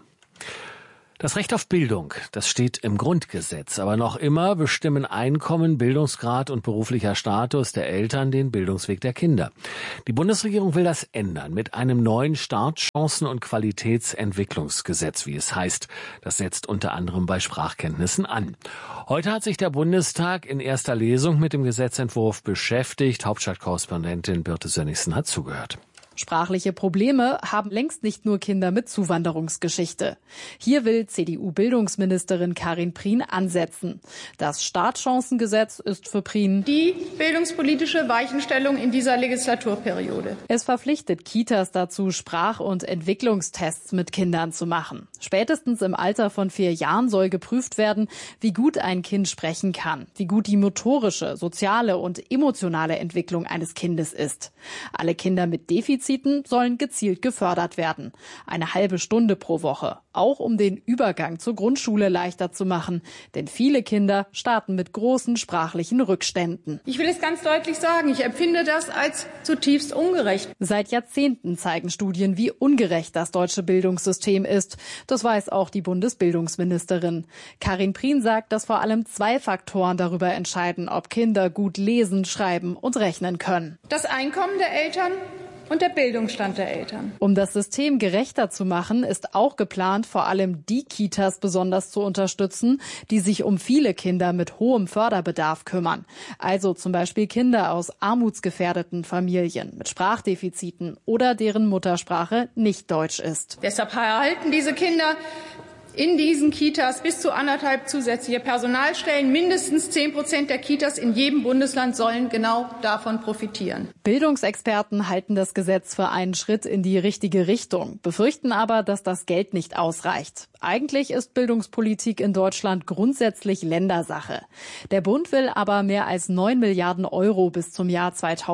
Das Recht auf Bildung, das steht im Grundgesetz. Aber noch immer bestimmen Einkommen, Bildungsgrad und beruflicher Status der Eltern den Bildungsweg der Kinder. Die Bundesregierung will das ändern mit einem neuen Startchancen- und Qualitätsentwicklungsgesetz, wie es heißt. Das setzt unter anderem bei Sprachkenntnissen an. Heute hat sich der Bundestag in erster Lesung mit dem Gesetzentwurf beschäftigt. Hauptstadtkorrespondentin Birte Sönnigsen hat zugehört. Sprachliche Probleme haben längst nicht nur Kinder mit Zuwanderungsgeschichte. Hier will CDU-Bildungsministerin Karin Prien ansetzen. Das Startchancengesetz ist für Prien die bildungspolitische Weichenstellung in dieser Legislaturperiode. Es verpflichtet Kitas dazu, Sprach- und Entwicklungstests mit Kindern zu machen. Spätestens im Alter von 4 Jahren soll geprüft werden, wie gut ein Kind sprechen kann, wie gut die motorische, soziale und emotionale Entwicklung eines Kindes ist. Alle Kinder mit Defiziten sollen gezielt gefördert werden. Eine halbe Stunde pro Woche. Auch um den Übergang zur Grundschule leichter zu machen. Denn viele Kinder starten mit großen sprachlichen Rückständen. Ich will es ganz deutlich sagen, ich empfinde das als zutiefst ungerecht. Seit Jahrzehnten zeigen Studien, wie ungerecht das deutsche Bildungssystem ist. Das weiß auch die Bundesbildungsministerin. Karin Prien sagt, dass vor allem 2 Faktoren darüber entscheiden, ob Kinder gut lesen, schreiben und rechnen können. Das Einkommen der Eltern und der Bildungsstand der Eltern. Um das System gerechter zu machen, ist auch geplant, vor allem die Kitas besonders zu unterstützen, die sich um viele Kinder mit hohem Förderbedarf kümmern. Also zum Beispiel Kinder aus armutsgefährdeten Familien mit Sprachdefiziten oder deren Muttersprache nicht Deutsch ist. Deshalb erhalten diese Kinder in diesen Kitas bis zu 1,5 zusätzliche Personalstellen. Mindestens 10% der Kitas in jedem Bundesland sollen genau davon profitieren. Bildungsexperten halten das Gesetz für einen Schritt in die richtige Richtung, befürchten aber, dass das Geld nicht ausreicht. Eigentlich ist Bildungspolitik in Deutschland grundsätzlich Ländersache. Der Bund will aber mehr als 9 Milliarden Euro bis zum Jahr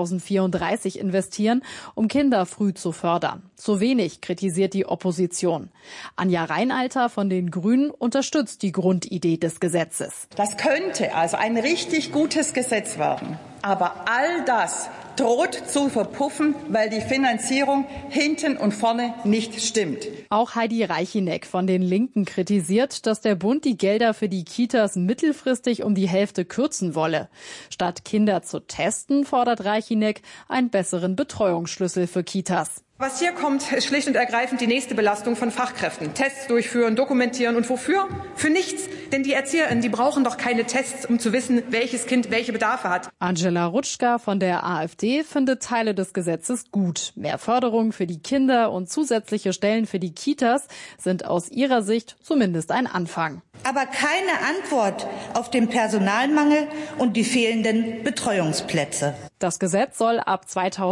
2034 investieren, um Kinder früh zu fördern. Zu wenig, kritisiert die Opposition. Anja Reinalter von den Grünen unterstützt die Grundidee des Gesetzes. Das könnte also ein richtig gutes Gesetz werden. Aber all das droht zu verpuffen, weil die Finanzierung hinten und vorne nicht stimmt. Auch Heidi Reichineck von den Linken kritisiert, dass der Bund die Gelder für die Kitas mittelfristig um die Hälfte kürzen wolle. Statt Kinder zu testen, fordert Reichineck einen besseren Betreuungsschlüssel für Kitas. Was hier kommt, ist schlicht und ergreifend die nächste Belastung von Fachkräften. Tests durchführen, dokumentieren und wofür? Für nichts. Denn die ErzieherInnen, die brauchen doch keine Tests, um zu wissen, welches Kind welche Bedarfe hat. Angela Rutschka von der AfD findet Teile des Gesetzes gut. Mehr Förderung für die Kinder und zusätzliche Stellen für die Kitas sind aus ihrer Sicht zumindest ein Anfang. Aber keine Antwort auf den Personalmangel und die fehlenden Betreuungsplätze. Das Gesetz soll ab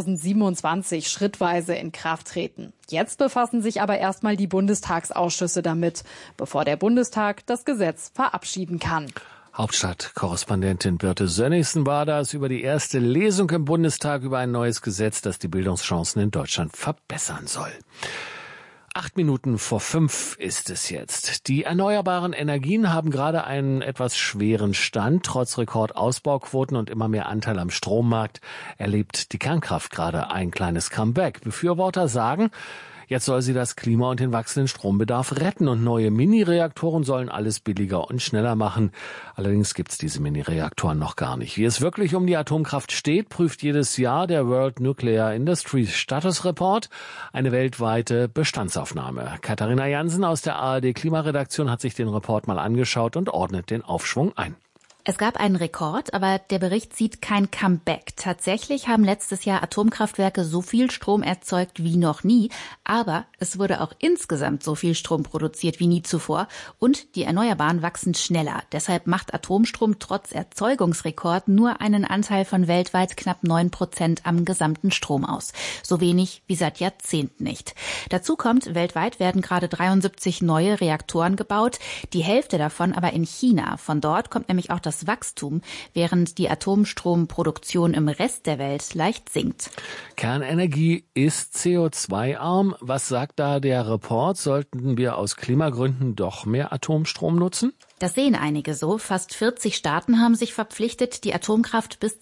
2027 schrittweise in Kraft treten. Jetzt befassen sich aber erstmal die Bundestagsausschüsse damit, bevor der Bundestag das Gesetz verabschieden kann. Hauptstadtkorrespondentin Birte Sönnigsen war das über die erste Lesung im Bundestag über ein neues Gesetz, das die Bildungschancen in Deutschland verbessern soll. 8 Minuten vor 5 ist es jetzt. Die erneuerbaren Energien haben gerade einen etwas schweren Stand. Trotz Rekordausbauquoten und immer mehr Anteil am Strommarkt erlebt die Kernkraft gerade ein kleines Comeback. Befürworter sagen, jetzt soll sie das Klima und den wachsenden Strombedarf retten und neue Mini-Reaktoren sollen alles billiger und schneller machen. Allerdings gibt's diese Mini-Reaktoren noch gar nicht. Wie es wirklich um die Atomkraft steht, prüft jedes Jahr der World Nuclear Industry Status Report, eine weltweite Bestandsaufnahme. Katharina Jansen aus der ARD Klimaredaktion hat sich den Report mal angeschaut und ordnet den Aufschwung ein. Es gab einen Rekord, aber der Bericht sieht kein Comeback. Tatsächlich haben letztes Jahr Atomkraftwerke so viel Strom erzeugt wie noch nie, aber es wurde auch insgesamt so viel Strom produziert wie nie zuvor und die Erneuerbaren wachsen schneller. Deshalb macht Atomstrom trotz Erzeugungsrekord nur einen Anteil von weltweit knapp 9% am gesamten Strom aus. So wenig wie seit Jahrzehnten nicht. Dazu kommt, weltweit werden gerade 73 neue Reaktoren gebaut, die Hälfte davon aber in China. Von dort kommt nämlich auch das Wachstum, während die Atomstromproduktion im Rest der Welt leicht sinkt. Kernenergie ist CO2-arm. Was sagt da der Report? Sollten wir aus Klimagründen doch mehr Atomstrom nutzen? Das sehen einige so. Fast 40 Staaten haben sich verpflichtet, die Atomkraft bis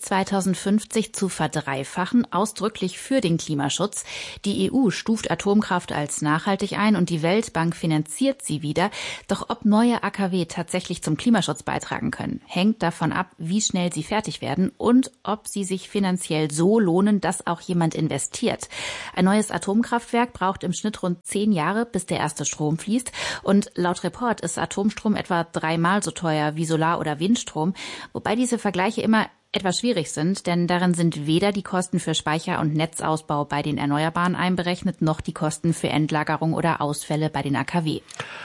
2050 zu verdreifachen, ausdrücklich für den Klimaschutz. Die EU stuft Atomkraft als nachhaltig ein und die Weltbank finanziert sie wieder. Doch ob neue AKW tatsächlich zum Klimaschutz beitragen können, hängt davon ab, wie schnell sie fertig werden und ob sie sich finanziell so lohnen, dass auch jemand investiert. Ein neues Atomkraftwerk braucht im Schnitt rund 10 Jahre, bis der erste Strom fließt. Und laut Report ist Atomstrom etwa 3-mal so teuer wie Solar- oder Windstrom, wobei diese Vergleiche immer etwas schwierig sind, denn darin sind weder die Kosten für Speicher- und Netzausbau bei den Erneuerbaren einberechnet, noch die Kosten für Endlagerung oder Ausfälle bei den AKW.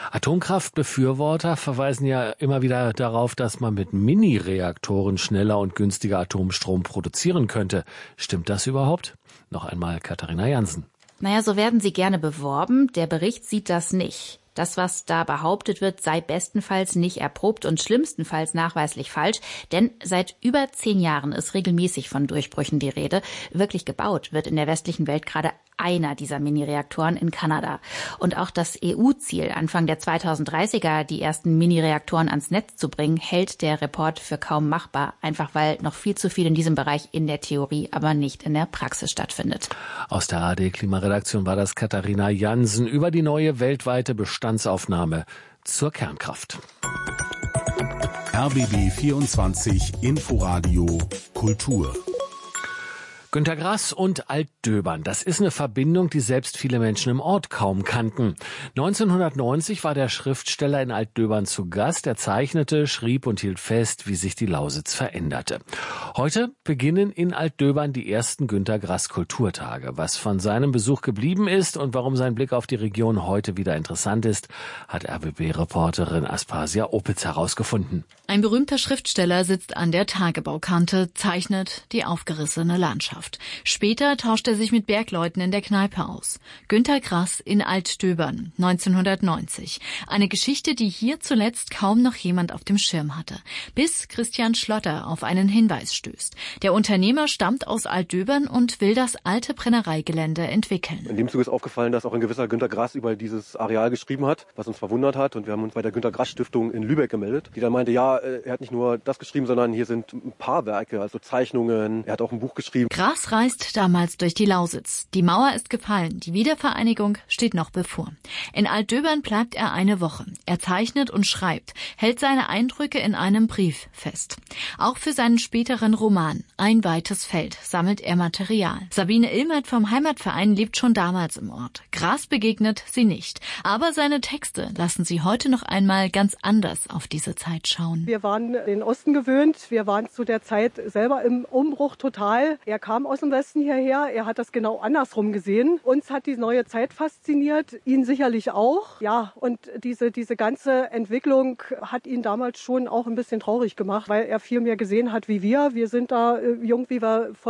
Atomkraftbefürworter verweisen ja immer wieder darauf, dass man mit Mini-Reaktoren schneller und günstiger Atomstrom produzieren könnte. Stimmt das überhaupt? Noch einmal Katharina Jansen. Naja, so werden sie gerne beworben. Der Bericht sieht das nicht. Das, was da behauptet wird, sei bestenfalls nicht erprobt und schlimmstenfalls nachweislich falsch. Denn seit über 10 Jahren ist regelmäßig von Durchbrüchen die Rede. Wirklich gebaut wird in der westlichen Welt gerade einer dieser Mini-Reaktoren in Kanada. Und auch das EU-Ziel, Anfang der 2030er die ersten Mini-Reaktoren ans Netz zu bringen, hält der Report für kaum machbar. Einfach weil noch viel zu viel in diesem Bereich in der Theorie, aber nicht in der Praxis stattfindet. Aus der ARD-Klimaredaktion war das Katharina Jansen über die neue weltweite Bestandsaufnahme zur Kernkraft. RBB 24 Inforadio Kultur. Günter Grass und Altdöbern, das ist eine Verbindung, die selbst viele Menschen im Ort kaum kannten. 1990 war der Schriftsteller in Altdöbern zu Gast. Er zeichnete, schrieb und hielt fest, wie sich die Lausitz veränderte. Heute beginnen in Altdöbern die ersten Günter Grass Kulturtage. Was von seinem Besuch geblieben ist und warum sein Blick auf die Region heute wieder interessant ist, hat RBB-Reporterin Aspasia Opitz herausgefunden. Ein berühmter Schriftsteller sitzt an der Tagebaukante, zeichnet die aufgerissene Landschaft. Später tauscht er sich mit Bergleuten in der Kneipe aus. Günter Grass in Altdöbern, 1990. Eine Geschichte, die hier zuletzt kaum noch jemand auf dem Schirm hatte. Bis Christian Schlotter auf einen Hinweis stößt. Der Unternehmer stammt aus Altdöbern und will das alte Brennereigelände entwickeln. In dem Zuge ist aufgefallen, dass auch ein gewisser Günter Grass über dieses Areal geschrieben hat, was uns verwundert hat. Und wir haben uns bei der Günter Grass Stiftung in Lübeck gemeldet, die dann meinte, ja, er hat nicht nur das geschrieben, sondern hier sind ein paar Werke, also Zeichnungen. Er hat auch ein Buch geschrieben. Grass reist damals durch die Lausitz. Die Mauer ist gefallen, die Wiedervereinigung steht noch bevor. In Altdöbern bleibt er eine Woche. Er zeichnet und schreibt, hält seine Eindrücke in einem Brief fest. Auch für seinen späteren Roman Ein weites Feld sammelt er Material. Sabine Illmert vom Heimatverein lebt schon damals im Ort. Grass begegnet sie nicht. Aber seine Texte lassen sie heute noch einmal ganz anders auf diese Zeit schauen. Wir waren den Osten gewöhnt. Wir waren zu der Zeit selber im Umbruch total. Er kam aus dem Westen hierher. Er hat das genau andersrum gesehen. Uns hat die neue Zeit fasziniert, ihn sicherlich auch. Ja, und diese ganze Entwicklung hat ihn damals schon auch ein bisschen traurig gemacht, weil er viel mehr gesehen hat wie wir. Wir sind da jung, wie wir vor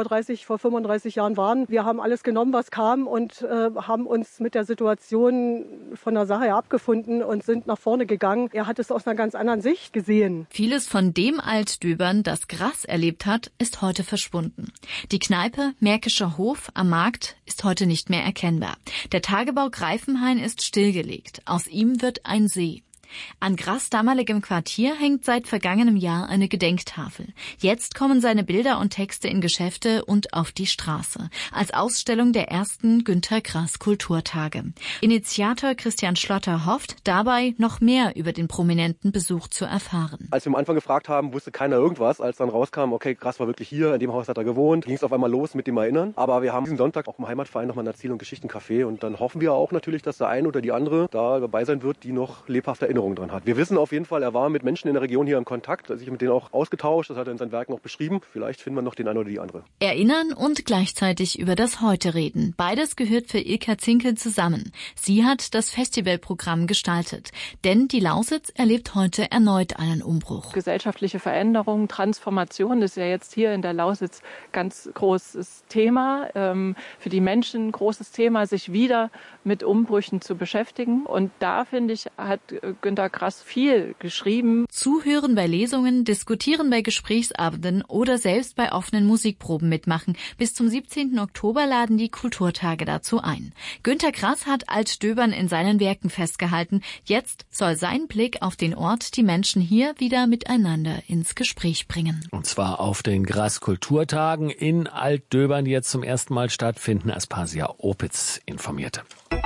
35 Jahren waren. Wir haben alles genommen, was kam und haben uns mit der Situation von der Sache abgefunden und sind nach vorne gegangen. Er hat es aus einer ganz anderen Sicht gesehen. Vieles von dem Altdöbern, das Grass erlebt hat, ist heute verschwunden. Die Kneipe Märkischer Hof am Markt ist heute nicht mehr erkennbar. Der Tagebau Greifenhain ist stillgelegt. Aus ihm wird ein See. An Grass damaligem Quartier hängt seit vergangenem Jahr eine Gedenktafel. Jetzt kommen seine Bilder und Texte in Geschäfte und auf die Straße. Als Ausstellung der ersten Günter Grass Kulturtage. Initiator Christian Schlotter hofft, dabei noch mehr über den prominenten Besuch zu erfahren. Als wir am Anfang gefragt haben, wusste keiner irgendwas. Als dann rauskam, okay, Grass war wirklich hier, in dem Haus hat er gewohnt, ging es auf einmal los mit dem Erinnern. Aber wir haben diesen Sonntag auch im Heimatverein nochmal ein Erzähl- und Geschichtencafé. Und dann hoffen wir auch natürlich, dass der eine oder die andere da dabei sein wird, die noch lebhaft erinnern Erinnerungen dran hat. Wir wissen auf jeden Fall, er war mit Menschen in der Region hier in Kontakt, sich mit denen auch ausgetauscht, das hat er in seinen Werken auch beschrieben. Vielleicht finden wir noch den einen oder die andere. Erinnern und gleichzeitig über das Heute reden. Beides gehört für Ilka Zinkel zusammen. Sie hat das Festivalprogramm gestaltet. Denn die Lausitz erlebt heute erneut einen Umbruch. Gesellschaftliche Veränderung, Transformation ist ja jetzt hier in der Lausitz ganz großes Thema. Für die Menschen großes Thema, sich wieder mit Umbrüchen zu beschäftigen. Und da, finde ich, hat Günter Grass viel geschrieben. Zuhören bei Lesungen, diskutieren bei Gesprächsabenden oder selbst bei offenen Musikproben mitmachen. Bis zum 17. Oktober laden die Kulturtage dazu ein. Günter Grass hat Altdöbern in seinen Werken festgehalten. Jetzt soll sein Blick auf den Ort die Menschen hier wieder miteinander ins Gespräch bringen. Und zwar auf den Grass Kulturtagen in Altdöbern, die jetzt zum ersten Mal stattfinden. Aspasia Opitz informierte.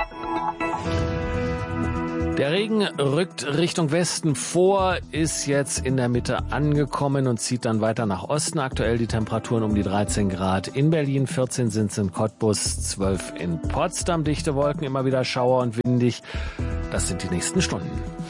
Der Regen rückt Richtung Westen vor, ist jetzt in der Mitte angekommen und zieht dann weiter nach Osten. Aktuell die Temperaturen um die 13 Grad in Berlin, 14 sind es in Cottbus, 12 in Potsdam. Dichte Wolken, immer wieder Schauer und windig. Das sind die nächsten Stunden.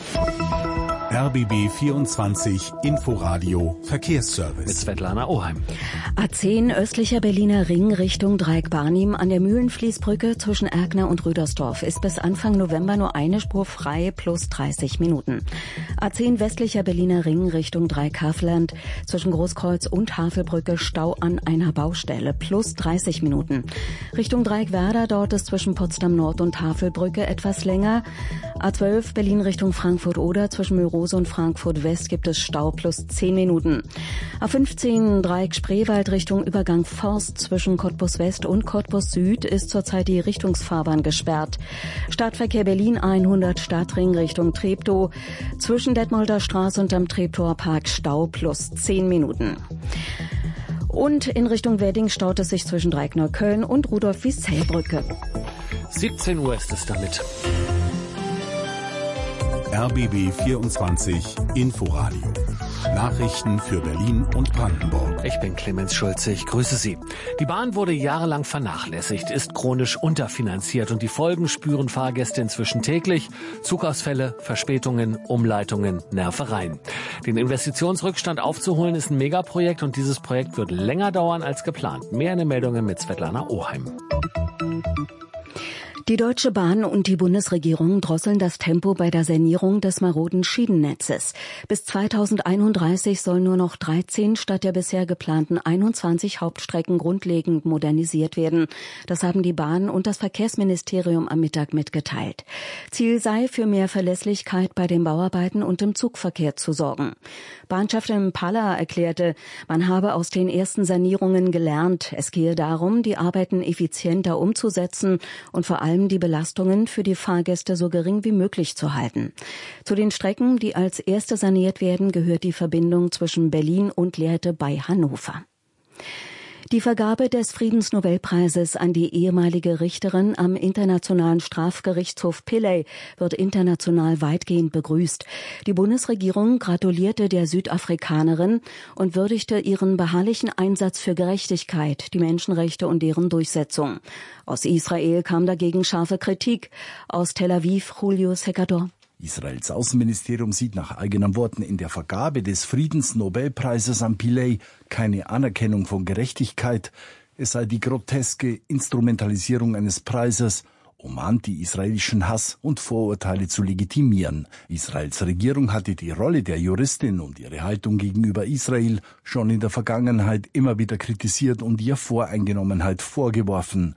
RBB 24 Inforadio Verkehrsservice. Mit Svetlana Oheim. A10 östlicher Berliner Ring Richtung Dreieck-Barnim an der Mühlenfließbrücke zwischen Erkner und Rüdersdorf ist bis Anfang November nur eine Spur frei plus 30 Minuten. A10 westlicher Berliner Ring Richtung Dreieck-Havelland zwischen Großkreuz und Havelbrücke Stau an einer Baustelle plus 30 Minuten. Richtung Dreieck-Werder, dort ist zwischen Potsdam Nord und Havelbrücke etwas länger. A12 Berlin Richtung Frankfurt-Oder zwischen Mörose und Frankfurt West gibt es Stau plus 10 Minuten. A15 Dreieck Spreewald Richtung Übergang Forst zwischen Cottbus West und Cottbus Süd ist zurzeit die Richtungsfahrbahn gesperrt. Stadtverkehr Berlin 100 Stadtring Richtung Treptow zwischen Detmolder Straße und am Treptower Park Stau plus 10 Minuten. Und in Richtung Wedding staut es sich zwischen Dreieck-Neukölln und Rudolf-Wiesel-Brücke. 17 Uhr ist es damit. RBB 24 Inforadio. Nachrichten für Berlin und Brandenburg. Ich bin Clemens Schulze, ich grüße Sie. Die Bahn wurde jahrelang vernachlässigt, ist chronisch unterfinanziert und die Folgen spüren Fahrgäste inzwischen täglich. Zugausfälle, Verspätungen, Umleitungen, Nervereien. Den Investitionsrückstand aufzuholen ist ein Megaprojekt und dieses Projekt wird länger dauern als geplant. Mehr in den Meldungen mit Svetlana Oheim. Die Deutsche Bahn und die Bundesregierung drosseln das Tempo bei der Sanierung des maroden Schienennetzes. Bis 2031 sollen nur noch 13 statt der bisher geplanten 21 Hauptstrecken grundlegend modernisiert werden. Das haben die Bahn und das Verkehrsministerium am Mittag mitgeteilt. Ziel sei, für mehr Verlässlichkeit bei den Bauarbeiten und im Zugverkehr zu sorgen. Bahnchefin Palla erklärte, man habe aus den ersten Sanierungen gelernt. Es gehe darum, die Arbeiten effizienter umzusetzen und vor allem die Belastungen für die Fahrgäste so gering wie möglich zu halten. Zu den Strecken, die als erste saniert werden, gehört die Verbindung zwischen Berlin und Lehrte bei Hannover. Die Vergabe des Friedensnobelpreises an die ehemalige Richterin am Internationalen Strafgerichtshof Pillay wird international weitgehend begrüßt. Die Bundesregierung gratulierte der Südafrikanerin und würdigte ihren beharrlichen Einsatz für Gerechtigkeit, die Menschenrechte und deren Durchsetzung. Aus Israel kam dagegen scharfe Kritik. Aus Tel Aviv Julio Secador. Israels Außenministerium sieht nach eigenen Worten in der Vergabe des Friedensnobelpreises an Pillay keine Anerkennung von Gerechtigkeit. Es sei die groteske Instrumentalisierung eines Preises, um anti-israelischen Hass und Vorurteile zu legitimieren. Israels Regierung hatte die Rolle der Juristin und ihre Haltung gegenüber Israel schon in der Vergangenheit immer wieder kritisiert und ihr Voreingenommenheit vorgeworfen.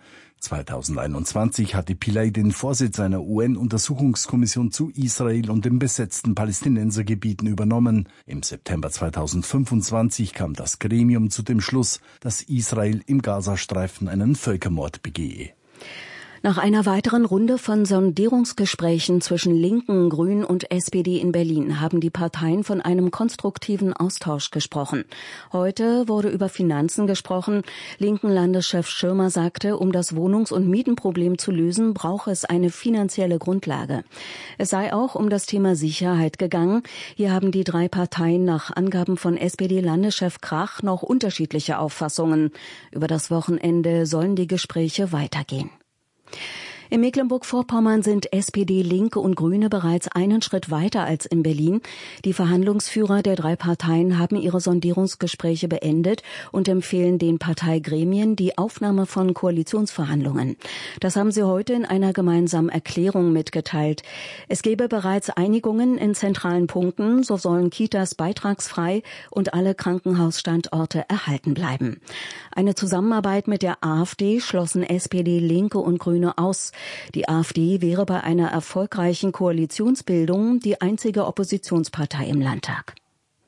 2021 hatte Pillay den Vorsitz einer UN-Untersuchungskommission zu Israel und den besetzten Palästinensergebieten übernommen. Im September 2025 kam das Gremium zu dem Schluss, dass Israel im Gazastreifen einen Völkermord begehe. Nach einer weiteren Runde von Sondierungsgesprächen zwischen Linken, Grünen und SPD in Berlin haben die Parteien von einem konstruktiven Austausch gesprochen. Heute wurde über Finanzen gesprochen. Linken Landeschef Schirmer sagte, um das Wohnungs- und Mietenproblem zu lösen, brauche es eine finanzielle Grundlage. Es sei auch um das Thema Sicherheit gegangen. Hier haben die drei Parteien nach Angaben von SPD-Landeschef Krach noch unterschiedliche Auffassungen. Über das Wochenende sollen die Gespräche weitergehen. In Mecklenburg-Vorpommern sind SPD, Linke und Grüne bereits einen Schritt weiter als in Berlin. Die Verhandlungsführer der 3 Parteien haben ihre Sondierungsgespräche beendet und empfehlen den Parteigremien die Aufnahme von Koalitionsverhandlungen. Das haben sie heute in einer gemeinsamen Erklärung mitgeteilt. Es gebe bereits Einigungen in zentralen Punkten, so sollen Kitas beitragsfrei und alle Krankenhausstandorte erhalten bleiben. Eine Zusammenarbeit mit der AfD schlossen SPD, Linke und Grüne aus. Die AfD wäre bei einer erfolgreichen Koalitionsbildung die einzige Oppositionspartei im Landtag.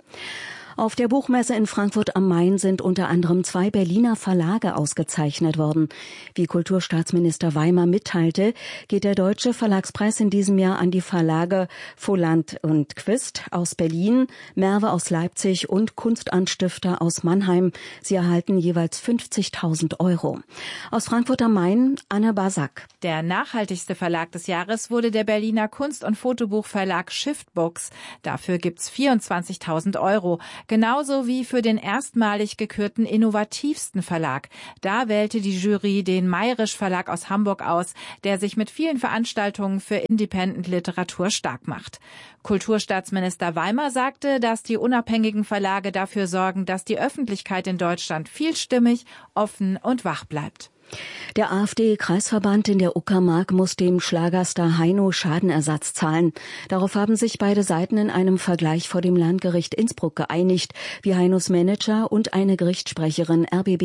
Auf der Buchmesse in Frankfurt am Main sind unter anderem 2 Berliner Verlage ausgezeichnet worden. Wie Kulturstaatsminister Weimer mitteilte, geht der Deutsche Verlagspreis in diesem Jahr an die Verlage Voland und Quist aus Berlin, Merve aus Leipzig und Kunstanstifter aus Mannheim. Sie erhalten jeweils 50.000 €. Aus Frankfurt am Main, Anne Basak. Der nachhaltigste Verlag des Jahres wurde der Berliner Kunst- und Fotobuchverlag Shiftbooks. Dafür gibt's 24.000 €. Genauso wie für den erstmalig gekürten innovativsten Verlag. Da wählte die Jury den Mayrisch Verlag aus Hamburg aus, der sich mit vielen Veranstaltungen für Independent-Literatur stark macht. Kulturstaatsminister Weimer sagte, dass die unabhängigen Verlage dafür sorgen, dass die Öffentlichkeit in Deutschland vielstimmig, offen und wach bleibt. Der AfD-Kreisverband in der Uckermark muss dem Schlagerstar Heino Schadenersatz zahlen. Darauf haben sich beide Seiten in einem Vergleich vor dem Landgericht Innsbruck geeinigt, wie Heinos Manager und eine Gerichtssprecherin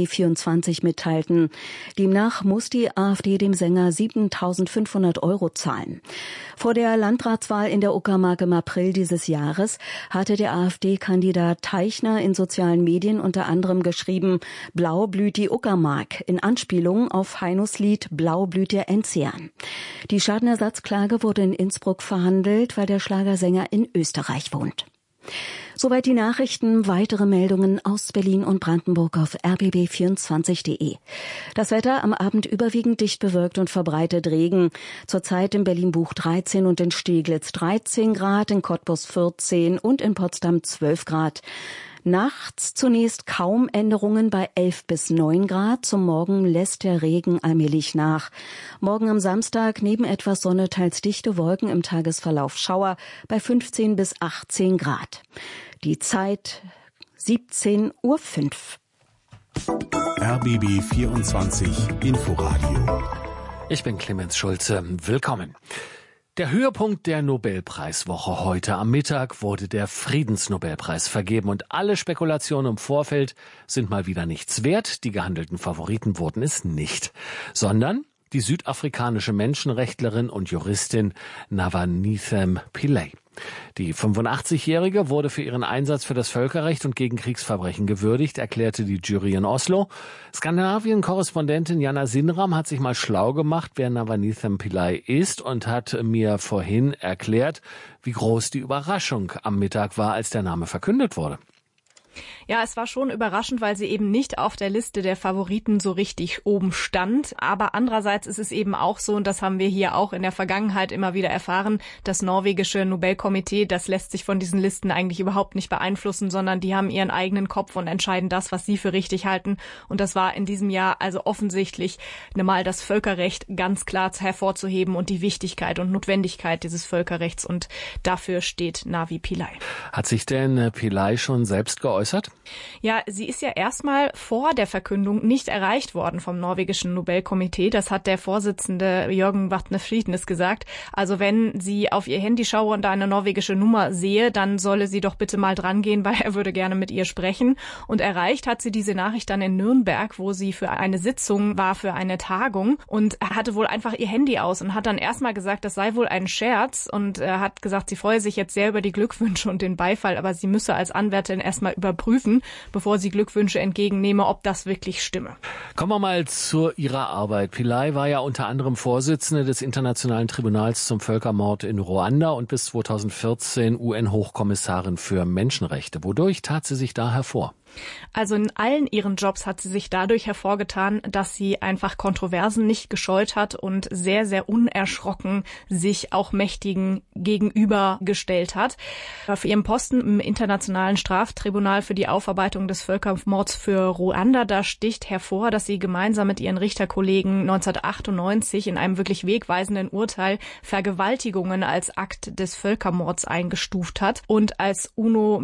RBB24 mitteilten. Demnach muss die AfD dem Sänger 7.500 € zahlen. Vor der Landratswahl in der Uckermark im April dieses Jahres hatte der AfD-Kandidat Teichner in sozialen Medien unter anderem geschrieben, Blau blüht die Uckermark, in Anspielung auf Heinos Lied Blau blüht der Enzian. Die Schadenersatzklage wurde in Innsbruck verhandelt, weil der Schlagersänger in Österreich wohnt. Soweit die Nachrichten. Weitere Meldungen aus Berlin und Brandenburg auf rbb24.de. Das Wetter am Abend überwiegend dicht bewölkt und verbreitet Regen. Zurzeit in Berlin-Buch 13 und in Steglitz 13 Grad, in Cottbus 14 und in Potsdam 12 Grad. Nachts zunächst kaum Änderungen bei 11 bis 9 Grad. Zum Morgen lässt der Regen allmählich nach. Morgen am Samstag neben etwas Sonne teils dichte Wolken, im Tagesverlauf Schauer bei 15 bis 18 Grad. Die Zeit 17:05 Uhr. RBB 24 Inforadio. Ich bin Clemens Schulze. Willkommen. Der Höhepunkt der Nobelpreiswoche heute am Mittag wurde der Friedensnobelpreis vergeben und alle Spekulationen im Vorfeld sind mal wieder nichts wert. Die gehandelten Favoriten wurden es nicht, sondern die südafrikanische Menschenrechtlerin und Juristin Navanithem Pillay. Die 85-Jährige wurde für ihren Einsatz für das Völkerrecht und gegen Kriegsverbrechen gewürdigt, erklärte die Jury in Oslo. Skandinavien-Korrespondentin Jana Sinram hat sich mal schlau gemacht, wer Navanithem Pillay ist und hat mir vorhin erklärt, wie groß die Überraschung am Mittag war, als der Name verkündet wurde. Ja, es war schon überraschend, weil sie eben nicht auf der Liste der Favoriten so richtig oben stand. Aber andererseits ist es eben auch so, und das haben wir hier auch in der Vergangenheit immer wieder erfahren, das norwegische Nobelkomitee, das lässt sich von diesen Listen eigentlich überhaupt nicht beeinflussen, sondern die haben ihren eigenen Kopf und entscheiden das, was sie für richtig halten. Und das war in diesem Jahr also offensichtlich mal das Völkerrecht ganz klar hervorzuheben und die Wichtigkeit und Notwendigkeit dieses Völkerrechts. Und dafür steht Navi Pillay. Hat sich denn Pillay schon selbst geäußert? Ja, sie ist ja erstmal vor der Verkündung nicht erreicht worden vom norwegischen Nobelkomitee. Das hat der Vorsitzende Jørgen Vatne Friednes gesagt. Also wenn sie auf ihr Handy schaue und da eine norwegische Nummer sehe, dann solle sie doch bitte mal dran gehen, weil er würde gerne mit ihr sprechen. Und erreicht hat sie diese Nachricht dann in Nürnberg, wo sie für eine Sitzung war, für eine Tagung und hatte wohl einfach ihr Handy aus und hat dann erstmal gesagt, das sei wohl ein Scherz und hat gesagt, sie freue sich jetzt sehr über die Glückwünsche und den Beifall, aber sie müsse als Anwärterin erstmal überprüfen, bevor sie Glückwünsche entgegennehme, ob das wirklich stimme. Kommen wir mal zu ihrer Arbeit. Pillay war ja unter anderem Vorsitzende des Internationalen Tribunals zum Völkermord in Ruanda und bis 2014 UN-Hochkommissarin für Menschenrechte. Wodurch tat sie sich da hervor? Also in allen ihren Jobs hat sie sich dadurch hervorgetan, dass sie einfach Kontroversen nicht gescheut hat und sehr, sehr unerschrocken sich auch Mächtigen gegenübergestellt hat. Auf ihrem Posten im Internationalen Straftribunal für die Aufarbeitung des Völkermords für Ruanda, da sticht hervor, dass sie gemeinsam mit ihren Richterkollegen 1998 in einem wirklich wegweisenden Urteil Vergewaltigungen als Akt des Völkermords eingestuft hat. Und als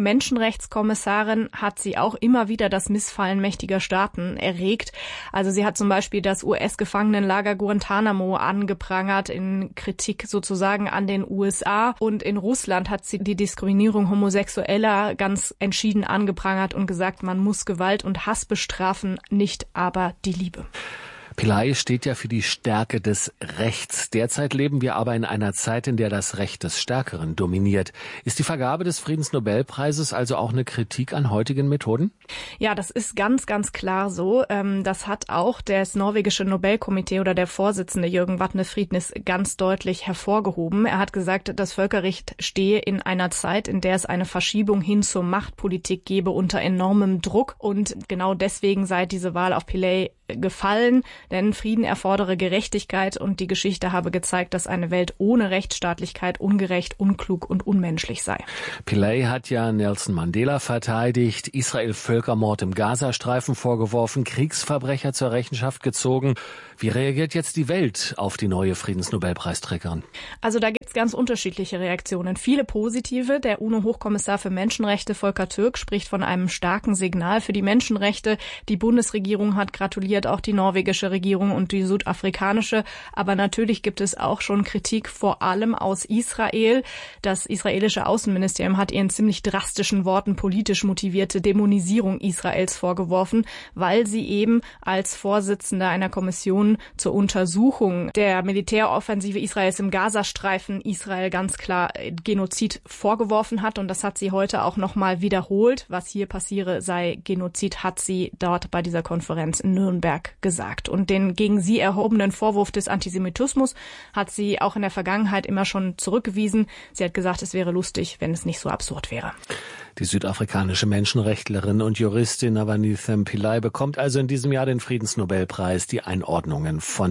UNO-Menschenrechtskommissarin hat sie auch immer wieder das Missfallen mächtiger Staaten erregt. Also sie hat zum Beispiel das US-Gefangenenlager Guantanamo angeprangert in Kritik sozusagen an den USA. Und in Russland hat sie die Diskriminierung Homosexueller ganz entschieden angeprangert und gesagt, man muss Gewalt und Hass bestrafen, nicht aber die Liebe. Pillay steht ja für die Stärke des Rechts. Derzeit leben wir aber in einer Zeit, in der das Recht des Stärkeren dominiert. Ist die Vergabe des Friedensnobelpreises also auch eine Kritik an heutigen Methoden? Ja, das ist ganz, ganz klar so. Das hat auch das norwegische Nobelkomitee oder der Vorsitzende Jürgen Vatne-Friednes ganz deutlich hervorgehoben. Er hat gesagt, das Völkerrecht stehe in einer Zeit, in der es eine Verschiebung hin zur Machtpolitik gebe unter enormem Druck. Und genau deswegen sei diese Wahl auf Pillay gefallen, denn Frieden erfordere Gerechtigkeit und die Geschichte habe gezeigt, dass eine Welt ohne Rechtsstaatlichkeit ungerecht, unklug und unmenschlich sei. Pillay hat ja Nelson Mandela verteidigt, Israel Völkermord im Gazastreifen vorgeworfen, Kriegsverbrecher zur Rechenschaft gezogen. Wie reagiert jetzt die Welt auf die neue Friedensnobelpreisträgerin? Also da gibt's ganz unterschiedliche Reaktionen. Viele positive. Der UNO-Hochkommissar für Menschenrechte Volker Türk spricht von einem starken Signal für die Menschenrechte. Die Bundesregierung hat gratuliert, auch die norwegische Regierung und die südafrikanische. Aber natürlich gibt es auch schon Kritik, vor allem aus Israel. Das israelische Außenministerium hat ihr in ziemlich drastischen Worten politisch motivierte Dämonisierung Israels vorgeworfen, weil sie eben als Vorsitzende einer Kommission zur Untersuchung der Militäroffensive Israels im Gazastreifen Israel ganz klar Genozid vorgeworfen hat. Und das hat sie heute auch nochmal wiederholt. Was hier passiere, sei Genozid, hat sie dort bei dieser Konferenz in Nürnberg gesagt. Und den gegen sie erhobenen Vorwurf des Antisemitismus hat sie auch in der Vergangenheit immer schon zurückgewiesen. Sie hat gesagt, es wäre lustig, wenn es nicht so absurd wäre. Die südafrikanische Menschenrechtlerin und Juristin Navanithem Pillay bekommt also in diesem Jahr den Friedensnobelpreis. Die Einordnungen von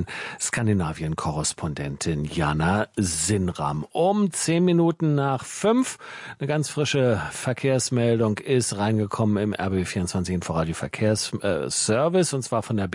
Skandinavien-Korrespondentin Jana Sinram. Um 5:10. Eine ganz frische Verkehrsmeldung ist reingekommen im RBB24 Inforadio Verkehrsservice und zwar von der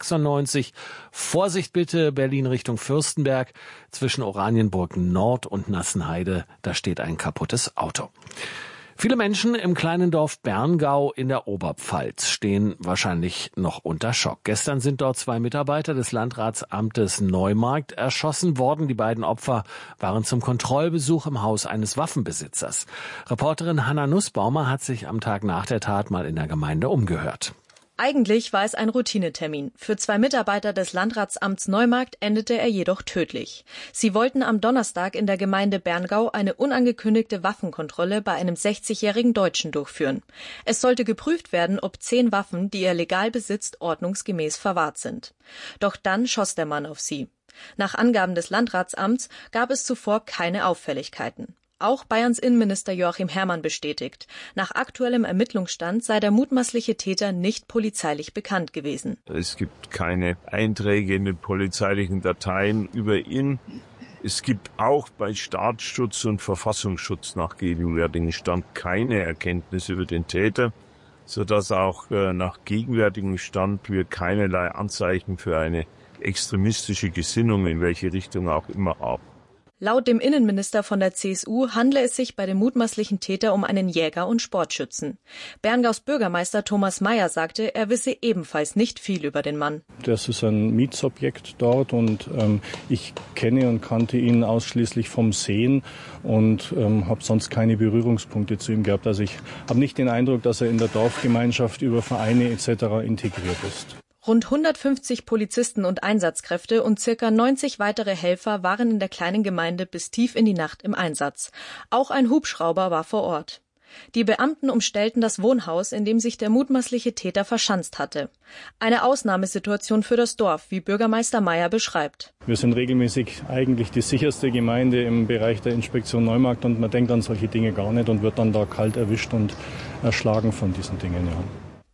B96. Vorsicht bitte, Berlin Richtung Fürstenberg zwischen Oranienburg Nord und Nassenheide. Da steht ein kaputtes Auto. Viele Menschen im kleinen Dorf Berngau in der Oberpfalz stehen wahrscheinlich noch unter Schock. Gestern sind dort 2 Mitarbeiter des Landratsamtes Neumarkt erschossen worden. Die beiden Opfer waren zum Kontrollbesuch im Haus eines Waffenbesitzers. Reporterin Hanna Nussbaumer hat sich am Tag nach der Tat mal in der Gemeinde umgehört. Eigentlich war es ein Routinetermin. Für 2 Mitarbeiter des Landratsamts Neumarkt endete er jedoch tödlich. Sie wollten am Donnerstag in der Gemeinde Berngau eine unangekündigte Waffenkontrolle bei einem 60-jährigen Deutschen durchführen. Es sollte geprüft werden, ob 10 Waffen, die er legal besitzt, ordnungsgemäß verwahrt sind. Doch dann schoss der Mann auf sie. Nach Angaben des Landratsamts gab es zuvor keine Auffälligkeiten. Auch Bayerns Innenminister Joachim Herrmann bestätigt, nach aktuellem Ermittlungsstand sei der mutmaßliche Täter nicht polizeilich bekannt gewesen. Es gibt keine Einträge in den polizeilichen Dateien über ihn. Es gibt auch bei Staatsschutz und Verfassungsschutz nach gegenwärtigem Stand keine Erkenntnisse über den Täter, sodass auch nach gegenwärtigem Stand wir keinerlei Anzeichen für eine extremistische Gesinnung in welche Richtung auch immer haben. Laut dem Innenminister von der CSU handle es sich bei dem mutmaßlichen Täter um einen Jäger und Sportschützen. Berngaus Bürgermeister Thomas Mayer sagte, er wisse ebenfalls nicht viel über den Mann. Das ist ein Mietsobjekt dort und ich kenne und kannte ihn ausschließlich vom Sehen und habe sonst keine Berührungspunkte zu ihm gehabt. Also ich habe nicht den Eindruck, dass er in der Dorfgemeinschaft über Vereine etc. integriert ist. Rund 150 Polizisten und Einsatzkräfte und circa 90 weitere Helfer waren in der kleinen Gemeinde bis tief in die Nacht im Einsatz. Auch ein Hubschrauber war vor Ort. Die Beamten umstellten das Wohnhaus, in dem sich der mutmaßliche Täter verschanzt hatte. Eine Ausnahmesituation für das Dorf, wie Bürgermeister Mayer beschreibt. Wir sind regelmäßig eigentlich die sicherste Gemeinde im Bereich der Inspektion Neumarkt und man denkt an solche Dinge gar nicht und wird dann da kalt erwischt und erschlagen von diesen Dingen. Ja.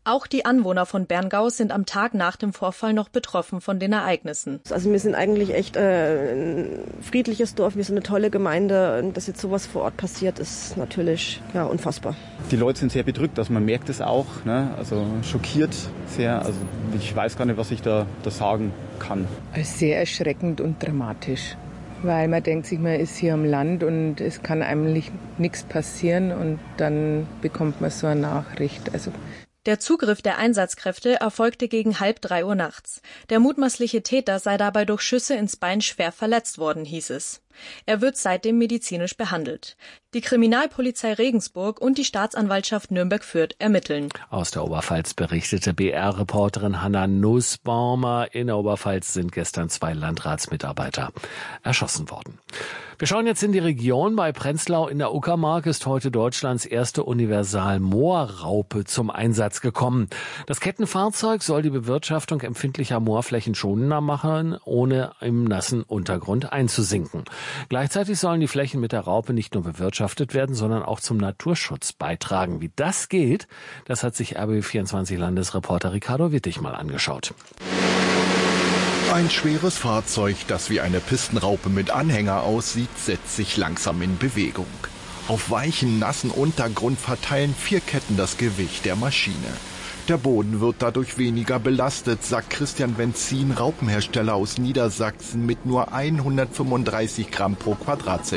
Auch die Anwohner von Berngau sind am Tag nach dem Vorfall noch betroffen von den Ereignissen. Also wir sind eigentlich echt ein friedliches Dorf, wir sind eine tolle Gemeinde. Und dass jetzt sowas vor Ort passiert, ist natürlich unfassbar. Die Leute sind sehr bedrückt, also man merkt es auch, ne? Also schockiert sehr. Also ich weiß gar nicht, was ich da sagen kann. Sehr erschreckend und dramatisch. Weil man denkt sich, man ist hier am Land und es kann einem nichts passieren und dann bekommt man so eine Nachricht. Der Zugriff der Einsatzkräfte erfolgte gegen 2:30 Uhr nachts. Der mutmaßliche Täter sei dabei durch Schüsse ins Bein schwer verletzt worden, hieß es. Er wird seitdem medizinisch behandelt. Die Kriminalpolizei Regensburg und die Staatsanwaltschaft Nürnberg-Fürth ermitteln. Aus der Oberpfalz berichtete BR-Reporterin Hanna Nussbaumer. In der Oberpfalz sind gestern 2 Landratsmitarbeiter erschossen worden. Wir schauen jetzt in die Region. Bei Prenzlau in der Uckermark ist heute Deutschlands erste Universal-Moorraupe zum Einsatz gekommen. Das Kettenfahrzeug soll die Bewirtschaftung empfindlicher Moorflächen schonender machen, ohne im nassen Untergrund einzusinken. Gleichzeitig sollen die Flächen mit der Raupe nicht nur bewirtschaftet werden, sondern auch zum Naturschutz beitragen. Wie das geht, das hat sich RBB24-Landesreporter Ricardo Wittig mal angeschaut. Ein schweres Fahrzeug, das wie eine Pistenraupe mit Anhänger aussieht, setzt sich langsam in Bewegung. Auf weichen, nassen Untergrund verteilen 4 Ketten das Gewicht der Maschine. Der Boden wird dadurch weniger belastet, sagt Christian Wenzin, Raupenhersteller aus Niedersachsen, mit nur 135 Gramm pro Quadratzentimeter.